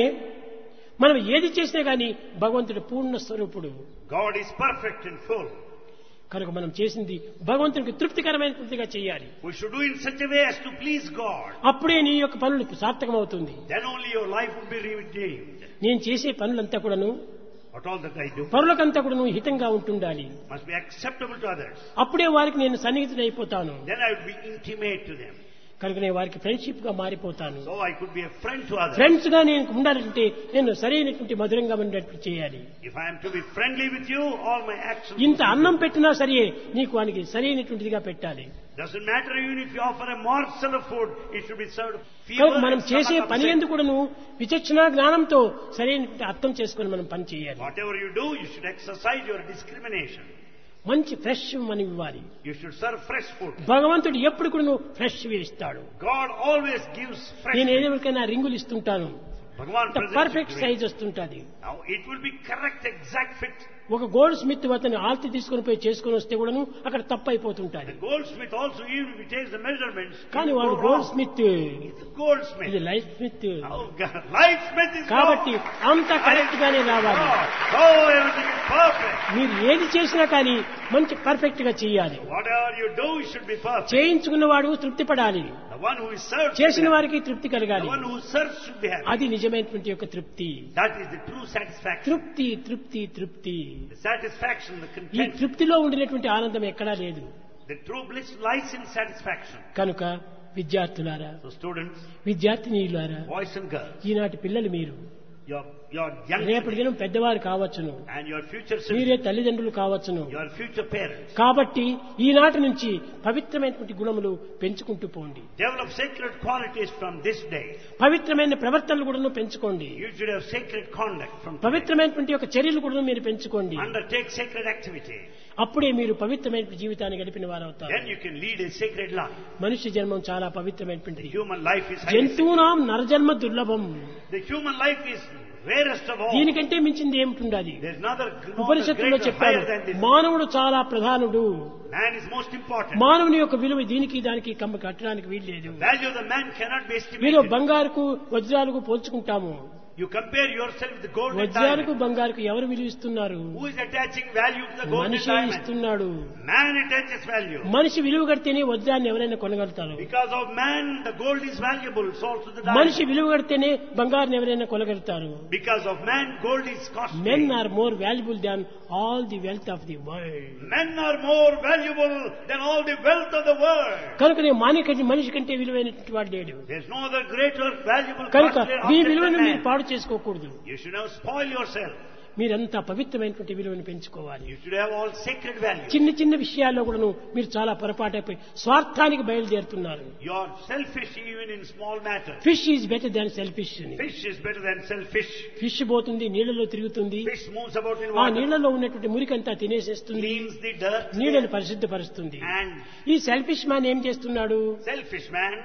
మనం ఏది చేసినా గానీ భగవంతుడు పూర్ణ స్వరూపుడు. God is perfect and full. కనుక మనం చేసింది భగవంతునికి తృప్తికరమైనటువంటిగా చేయాలి. We should do in such a way as to please God. అప్పుడే నీ యొక్క పనులు సార్థకమవుతుంది. Then only your life will be redeemed. నేను చేసే పనులంతా కూడాను What all that I do పరులకంతా కూడాను హితంగా ఉంటుండాలి. must be acceptable to others. అప్పుడే వారికి నేను సన్నిహితుడైపోతాను. Then I would be intimate to them. కనుక నేను వారికి ఫ్రెండ్షిప్ గా మారిపోతాను. So I could be a friend to others. Friends గా నేను ఉండాలంటే నేను సరైనటువంటి మధురంగా ఉండేట్టు చేయాలి. If I am to be friendly with you, all my actions. ఇంత అన్నం పెట్టినా సరే నీకు వానికి సరైనటువంటిదిగా పెట్టాలి. Doesn't matter even if you offer a morsel of food, it should be served. కనుక మనం and చేసే stomach పని upset. ఎందుకు కూడాను విచక్షణ జ్ఞానంతో సరైనటువంటి అర్థం చేసుకొని మనం పని చేయాలి. Whatever you do, you should exercise your discrimination. మంచి ఫ్రెష్ మనం ఇవ్వాలి. You should serve fresh food. భగవంతుడు ఎప్పుడు కూడా ఫ్రెష్ ఇస్తాడు. God always gives fresh నేను food. ఎవరికైనా రింగులు ఇస్తుంటాను, Bhagavan presents perfect it to size me. వస్తుంటది. Now it will be correct, exact fit. ఒక గోల్డ్ స్మిత్ అతను ఆల్తి తీసుకొని పోయి చేసుకొని వస్తే కూడాను అక్కడ తప్పు అయిపోతుంటాది. The goldsmith also, even if he takes the measurements, కానీ it will వాడు go gold wrong. Smith, It's a goldsmith. ఇది life Smith. Oh, God. Lightsmith is కాబట్టి wrong. అంత కరెక్ట్ గానే రావాలి. Oh, everything is perfect. మీరు ఏది చేసినా కానీ మంచి పర్ఫెక్ట్ గా చేయాలి. Whatever you do, it should be perfect. చేయించుకున్నవాడు తృప్తి పడాలి. The one who is served, చేసిన should be వారికి తృప్తి happy. కలగాలి. The one who serves should be happy. అది నిజమైనటువంటి యొక్క తృప్తి. That is the true satisfaction. తృప్తి తృప్తి తృప్తి. The satisfaction, the ఈ content. తృప్తిలో ఉండినటువంటి ఆనందం ఎక్కడా లేదు. The true bliss lies in satisfaction. కనుక విద్యార్థులారా, So students, విద్యార్థినీయులారా, boys and girls, ఈనాటి పిల్లలు మీరు your young రేపటి children దినం పెద్దవారు కావచ్చును, and your future మీరే citizens, తల్లిదండ్రులు కావచ్చును. your future parents. కాబట్టి ఈనాటి నుంచి పవిత్రమైనటువంటి గుణములు పెంచుకుంటూ పోండి. Develop sacred qualities from this day. పవిత్రమైన ప్రవర్తనలు కూడా పెంచుకోండి. You should have sacred conduct from today. పవిత్రమైనటువంటి యొక్క చర్యలు కూడా మీరు పెంచుకోండి. Undertake sacred activity. అప్పుడే మీరు పవిత్రమైన జీవితాన్ని గడిపిన వారు అవుతారు. Then you can lead a sacred life. మనుష్య జన్మం చాలా పవిత్రమైనటువంటిది. Human life is highly sacred. జంతువునాం నరజన్మ దుర్లభం. The human life is rarest of all. దీనికంటే మించింది ఏమిటి? There's another ఉపనిషత్తులో greater, చెప్పారు, higher than this. మానవుడు చాలా ప్రధానుడు. Man is most important. మానవుని యొక్క విలువ దీనికి దానికి కట్టడానికి వీల్లేదు. Value of the man cannot be మీరు estimated. బంగారుకు వజ్రాలకు పోల్చుకుంటాము. You compare yourself with the gold and వజ్రాలకు diamond. బంగారుకు ఎవరు విలువ ఇస్తున్నారు? Who is attaching value to the gold and మనిషి diamond? ఇస్తున్నాడు. Man attaches value. మనిషి విలువ కడితేనే వజ్రాన్ని ఎవరైనా కొనగలుగుతారు. Because of man, the gold is valuable, so also the మనిషి diamond. విలువ కడితేనే బంగారుని ఎవరైనా కొనగలుగుతారు. Because of man, gold is costly. Men are more valuable than all the wealth of the world. Men are more valuable than all the wealth of the world. కనుక మనిషి కంటే విలువైనటువంటి వాడు లేడు. There's no other greater valuable కనుక costly మీ object విలువను than మీరు man. పాడు చేసుకోకూడదు. You should not spoil yourself. మీరంతా పవిత్రమైనటువంటి విలువను పెంచుకోవాలి. You should have all sacred value. చిన్న చిన్న విషయాల్లో కూడాను మీరు చాలా పొరపాటైపోయి స్వార్థానికి బయలుదేరుతున్నారు. You are selfish even in small matters. Fish is better than selfish అని. Fish is better than selfish. Fish పోతుంది, నీళ్లలో తిరుగుతుంది, Fish moves about in ఆ water, నీళ్లలో ఉన్నటువంటి మురికంతా తినేసేస్తుంది, cleans the dirt, నీళ్ళని పరిశుద్ధపరుస్తుంది. and ఈ సెల్ఫిష్ మ్యాన్ ఏం చేస్తున్నాడు? selfish man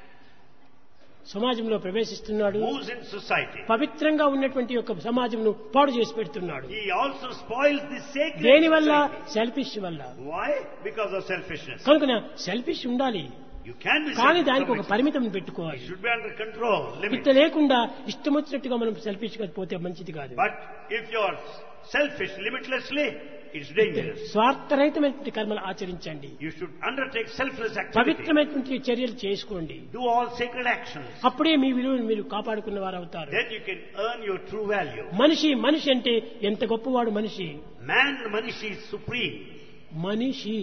సమాజంలో ప్రవేశిస్తున్నాడు. moves in society. పవిత్రంగా ఉన్నటువంటి యొక్క సమాజంను పాడు చేసి పెడుతున్నాడు. He also spoils the sacred దేనివల్ల? society. సెల్ఫిష్ వల్ల. Why? Because of selfishness. కనుక సెల్ఫిష్ ఉండాలి, You can be కానీ selfish. దానికి ఒక It పరిమితం పెట్టుకోవాలి. should be under control, limit. ఇట్లా లేకుండా ఇష్టం వచ్చినట్టుగా మనం సెల్ఫిష్ గా పోతే మంచిది కాదు. But if you are selfish limitlessly, it's dangerous. స్వార్థరహితమైనటువంటి కర్మలు ఆచరించండి. You should undertake selfless activity. పవిత్రమైనటువంటి చర్యలు చేసుకోండి. Do all sacred actions. అప్పుడే మీ విలువను మీరు కాపాడుకున్న వారు అవుతారు. Then you can earn your true value. మనిషి అంటే ఎంత గొప్పవాడు మనిషి. Man, Manishi is supreme. మనిషి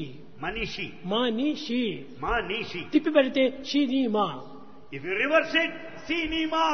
తిప్పి పెడితే cinema. If you reverse it, cinema.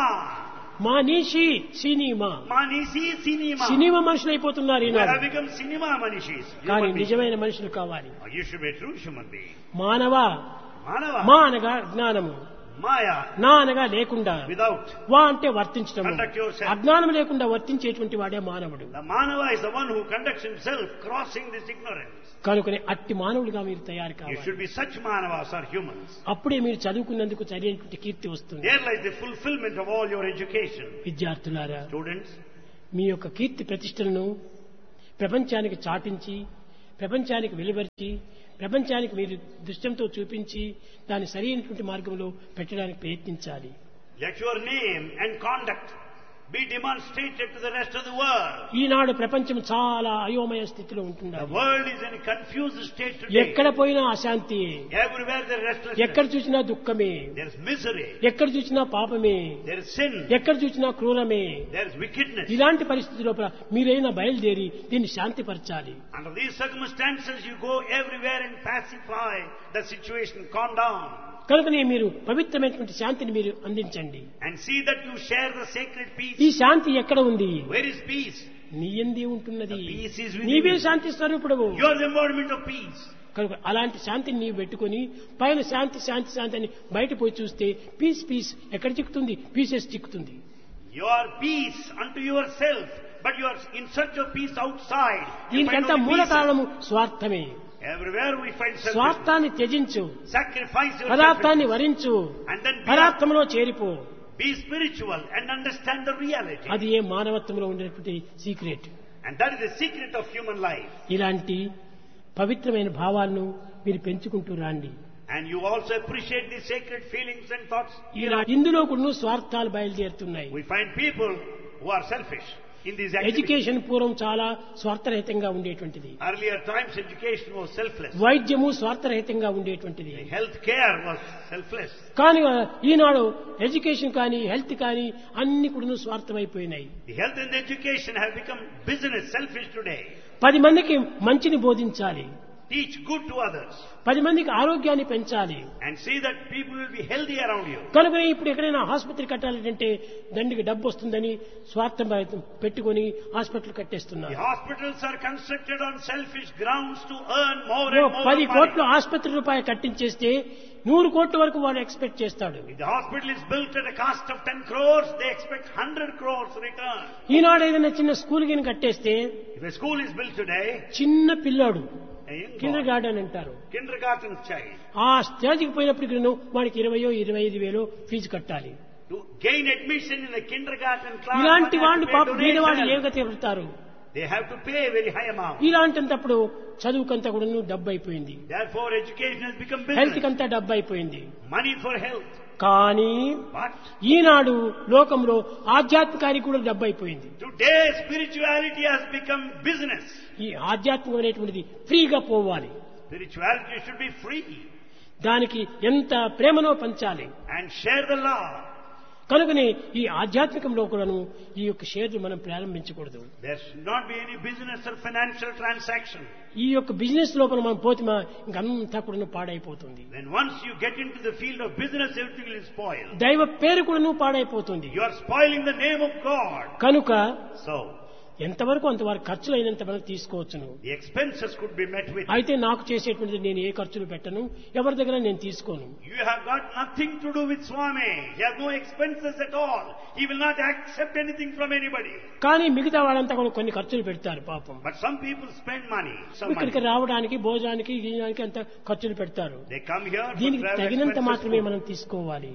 మనిషి సినిమా. Manishi, cinema. సినిమా మనుషులు అయిపోతున్నారు You Eenadu. have become cinema Manishis. కానీ నిజమైన మనుషులు కావాలి. You should be a true human being. మానవ Manava. మా అనగా జ్ఞానము, Maya. నా అనగా లేకుండా, Without. వా అంటే వర్తించడం. Conduct yourself. అజ్ఞానం లేకుండా వర్తించేటువంటి వాడే మానవుడు. The Manava is the one who conducts himself crossing this ignorance. కనుకనే అట్టి మానవుడిగా మీరు తయారు You కావాలి. should be such Manavas or humans. అప్పుడే మీరు చదువుకున్నందుకు సరైనటువంటి కీర్తి వస్తుంది. There lies the fulfillment of all your education. విద్యార్థులారా, Students, మీ యొక్క కీర్తి ప్రతిష్టలను ప్రపంచానికి చాటించి, ప్రపంచానికి వెలువరిచి, ప్రపంచానికి మీరు దృశ్యంతో చూపించి దాన్ని సరైనటువంటి మార్గంలో పెట్టడానికి ప్రయత్నించాలి. let your name and conduct be demonstrated to the rest of the world. ఈనాడు ప్రపంచం చాలా అయోమయ స్థితిలో The ఉంటున్నది. world is in a confused state today. ఎక్కడ పోయినా అశాంతి, Everywhere there is restlessness. ఎక్కడ చూసినా దుఃఖమే, There is misery. ఎక్కడ చూసినా పాపమే, There is sin. ఎక్కడ చూసినా క్రూరమే. There is wickedness. ఇలాంటి పరిస్థితి లోపల మీరైనా బయలుదేరి దీన్ని శాంతిపరచాలి. Under these circumstances, you go everywhere and pacify the situation, calm down. కనుకనే మీరు పవిత్రమైనటువంటి శాంతిని మీరు అందించండి. And see that you share the sacred peace. ఈ శాంతి ఎక్కడ ఉంది? Where is peace? నీ యందే ఉంటున్నది. The peace is within నీవే you. Shanti స్వరూపుడవు. You are the embodiment of peace. కనుక అలాంటి శాంతిని నీవు పెట్టుకొని పైన శాంతి శాంతి శాంతి అని బయట పోయి చూస్తే పీస్ ఎక్కడ చిక్కుతుంది? Pieces చిక్కుతుంది. You are peace unto yourself, but you are in search of peace outside. You find దీనికంతా only మూల pieces. కారణము స్వార్థమే. Everywhere we find selfishness. స్వార్థాన్ని త్యజించు, Sacrifice your పదార్థాన్ని selfishness. వరించు, And then పదార్థంలో చేరిపో. be spiritual and understand the reality. అది ఏ మానవత్వంలో ఉండేటువంటి secret. And that is the secret of human life. ఇలాంటి పవిత్రమైన భావాలను మీరు పెంచుకుంటూ రాండి. And you also appreciate the sacred feelings and thoughts. ఇందులో కూడా స్వార్థాలు బయలుదేరుతున్నాయి. We find people who are selfish in these activities. Education పూర్వం చాలా స్వార్థరహితంగా ఉండేటువంటిది. Earlier times education was selfless. వైద్యము స్వార్థరహితంగా ఉండేటువంటిది. Health care was selfless. కానీ ఈనాడు ఎడ్యుకేషన్ కానీ హెల్త్ కానీ అన్ని కూడా స్వార్థమైపోయినాయి. The health and the education have become business, selfish today. 10 మందికి మంచిని బోధించాలి, Teach good to others 10 మందికి ఆరోగ్యాన్ని పెంచాలి. and see that people will be healthy around you. కనుకనే ఇప్పుడు ఎక్కడైనా ఆసుపత్రి కట్టాలంటే దండికి డబ్బు వస్తుందని స్వార్థం పెట్టుకొని hospital The కట్టేస్తున్నారు. hospitals are constructed on selfish grounds to earn more and more 10 money. కోట్ల ఆసుపత్రి రూపాయలు కట్టించేస్తే 100 కోట్ల వరకు వాడు ఎక్స్పెక్ట్ చేస్తాడు. If the hospital is built at a cost of 10 crores, they expect 100 crores return. ఈనాడు ఏదైనా చిన్న స్కూల్ గిని కట్టేస్తే If a school is built today, చిన్న పిల్లాడు a young Kinder boy, garden అంటారు, kindergarten child, ఆ స్టేజ్కి పోయినప్పటికీ వాడికి 20,000-25,000 ఫీజు కట్టాలి. to gain admission in a kindergarten class, ఇలాంటి one has వాళ్ళు to pay పాప బీదవాళ్ళు donation. ఏ గతి పెడతారు? They have to pay a very high amount. ఇలాంటప్పుడు చదువుకంతా కూడా డబ్బు అయిపోయింది, Therefore, education has become health business. కంతా డబ్బు అయిపోయింది. Money for health. కానీ But ఈనాడు లోకంలో ఆధ్యాత్మికానికి కూడా డబ్బు అయిపోయింది. today, spirituality has become business. ఈ ఆధ్యాత్మికం అనేటువంటిది ఫ్రీగా పోవాలి. Spirituality should be free దానికి ఎంత ప్రేమనో పంచాలి. and share the love. కనుకనే ఈ ఆధ్యాత్మికంలో కూడాను ఈ యొక్క షేర్లు మనం ప్రారంభించకూడదు. There should not be any business or financial transaction. ఈ యొక్క బిజినెస్ లోపల మనం పోతే ఇంకంతా కూడా పాడైపోతుంది. When once you get into the field of business, everything will spoil. దైవ పేరు కూడాను పాడైపోతుంది. You are spoiling the name of God. కనుక So, ఎంతవరకు అంతవరకు ఖర్చులు అయినంత మనం తీసుకోవచ్చును. the expenses could be met with. అయితే నాకు చేసేటువంటిది నేను ఏ ఖర్చులు పెట్టను, ఎవరి దగ్గర నేను తీసుకోను. You have got nothing to do with Swami. He has no expenses at all. He will not accept anything from anybody. కానీ మిగతా వాళ్ళంతా కూడా కొన్ని ఖర్చులు పెడతారు పాపం. But some people spend money. Some ఇక్కడికి money. రావడానికి భోజనానికి గీయడానికి అంత ఖర్చులు పెడతారు. They come here for దీనికి travel తగినంత expenses. మాత్రమే మనం తీసుకోవాలి.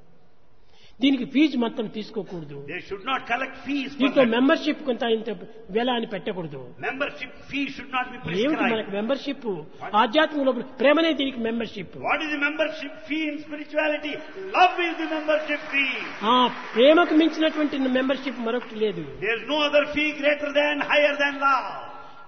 దీనికి ఫీజు మొత్తం తీసుకోకూడదు. They should not collect fees for దీంట్లో that. మెంబర్షిప్ కొంత ఇంత వెల అని పెట్టకూడదు. Membership fee should not be ఏమిటి మనకు prescribed. మెంబర్షిప్? ఆధ్యాత్మికంలో ప్రేమనే దీనికి membership. What is the membership fee in spirituality? Love is the membership fee. ఆ ప్రేమకు మించినటువంటి మెంబర్షిప్ మరొకటి లేదు. There is no other fee greater than, higher than love.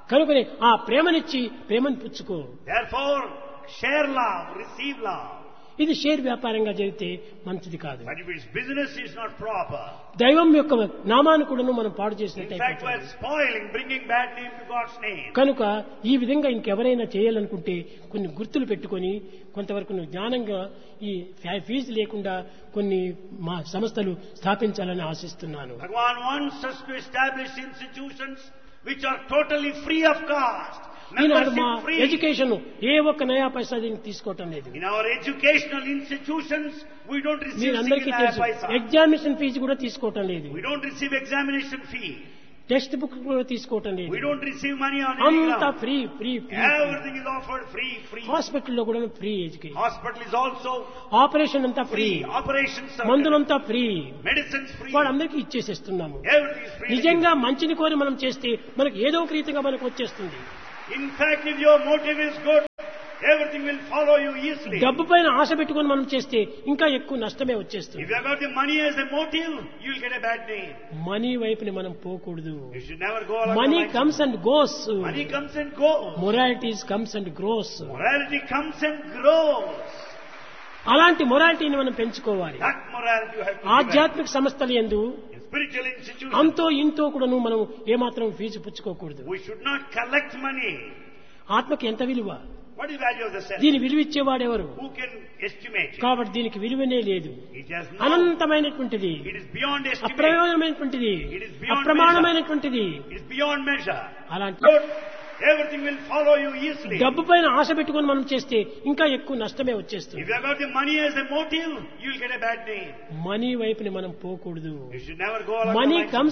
కనుకనే ఆ ప్రేమనిచ్చి ప్రేమను పుచ్చుకో. Therefore, share love, receive love. ఇది షేర్ వ్యాపారంగా జరిగితే మంచిది కాదు. But if its business is not proper, దైవం యొక్క నామాన్ని కూడా మనం పాడు in fact, చేసినట్టు. we're spoiling, bringing bad name to God's name. కనుక ఈ విధంగా ఇంకెవరైనా చేయాలనుకుంటే కొన్ని గుర్తులు పెట్టుకొని కొంతవరకు జ్ఞానంగా ఈ ఫీజు లేకుండా కొన్ని సంస్థలు స్థాపించాలని ఆశిస్తున్నాను. Bhagavan wants us to establish institutions which are totally free of cost. ఈనాడు మా Membership free. ఎడ్యుకేషన్ ఏ ఒక్క నయా పైసా దీనికి తీసుకోవటం లేదు. In our educational institutions, we don't receive మీరు అందరికీ single తెలుసు, paisa. ఎగ్జామినేషన్ ఫీజు కూడా తీసుకోవటం లేదు. We don't receive examination fee. Text book కూడా తీసుకోవటం లేదు. We don't receive money on any అంతా ground. Free free free. Everything is offered free. హాస్పిటల్లో కూడా free education. Hospital is also operation అంతా free, free. Operations are మందులంతా free, medicines free. వాళ్ళందరికీ ఇచ్చేసేస్తున్నాము. Everything is free. నిజంగా మంచిని కోరి మనం చేస్తే మనకు ఏదో ఒక రీతిగా మనకు వచ్చేస్తుంది. In fact, if your motive is good, everything will follow you easily. డబ్బు పైన ఆశ పెట్టుకొని మనం చేస్తే ఇంకా ఎక్కువ నష్టమే వచ్చేస్తుంది. If you have got the money as a motive, you will get a bad name. Money వైపుని మనం పోకూడదు. You should never go along money the lines. Comes and goes, Money comes and goes. Moralities comes and grows. Morality comes and grows. అలాంటి మొరాలిటీని మనం పెంచుకోవాలి. That morality you have to develop. ఆధ్యాత్మిక సంస్థల యందు In spiritual institutions, అంతో ఇంతో కూడాను మనం ఏమాత్రం fee పుచ్చుకోకూడదు. we should not collect money. ఆత్మకి ఎంత విలువ? What is the value of the self? దీని విలువ ఇచ్చేవాడెవరు? Who can estimate it? కాబట్టి దీనికి విలువనే లేదు. It has no. అనంతమైనటువంటిది, It is beyond estimate. అప్రయోజనమైనటువంటిది, It is beyond అప్రమాణమైనటువంటిది. It is beyond measure. అలాంటి Good. Everything will follow you easily. డబ్బు పైన ఆశ పెట్టుకొని మనం చేస్తే ఇంకా ఎక్కువ నష్టమే వచ్చేస్తుంది. If you have got the money as a motive, you will get a bad name. Money వైపుని మనం పోకూడదు. You should never go along the money lines of comes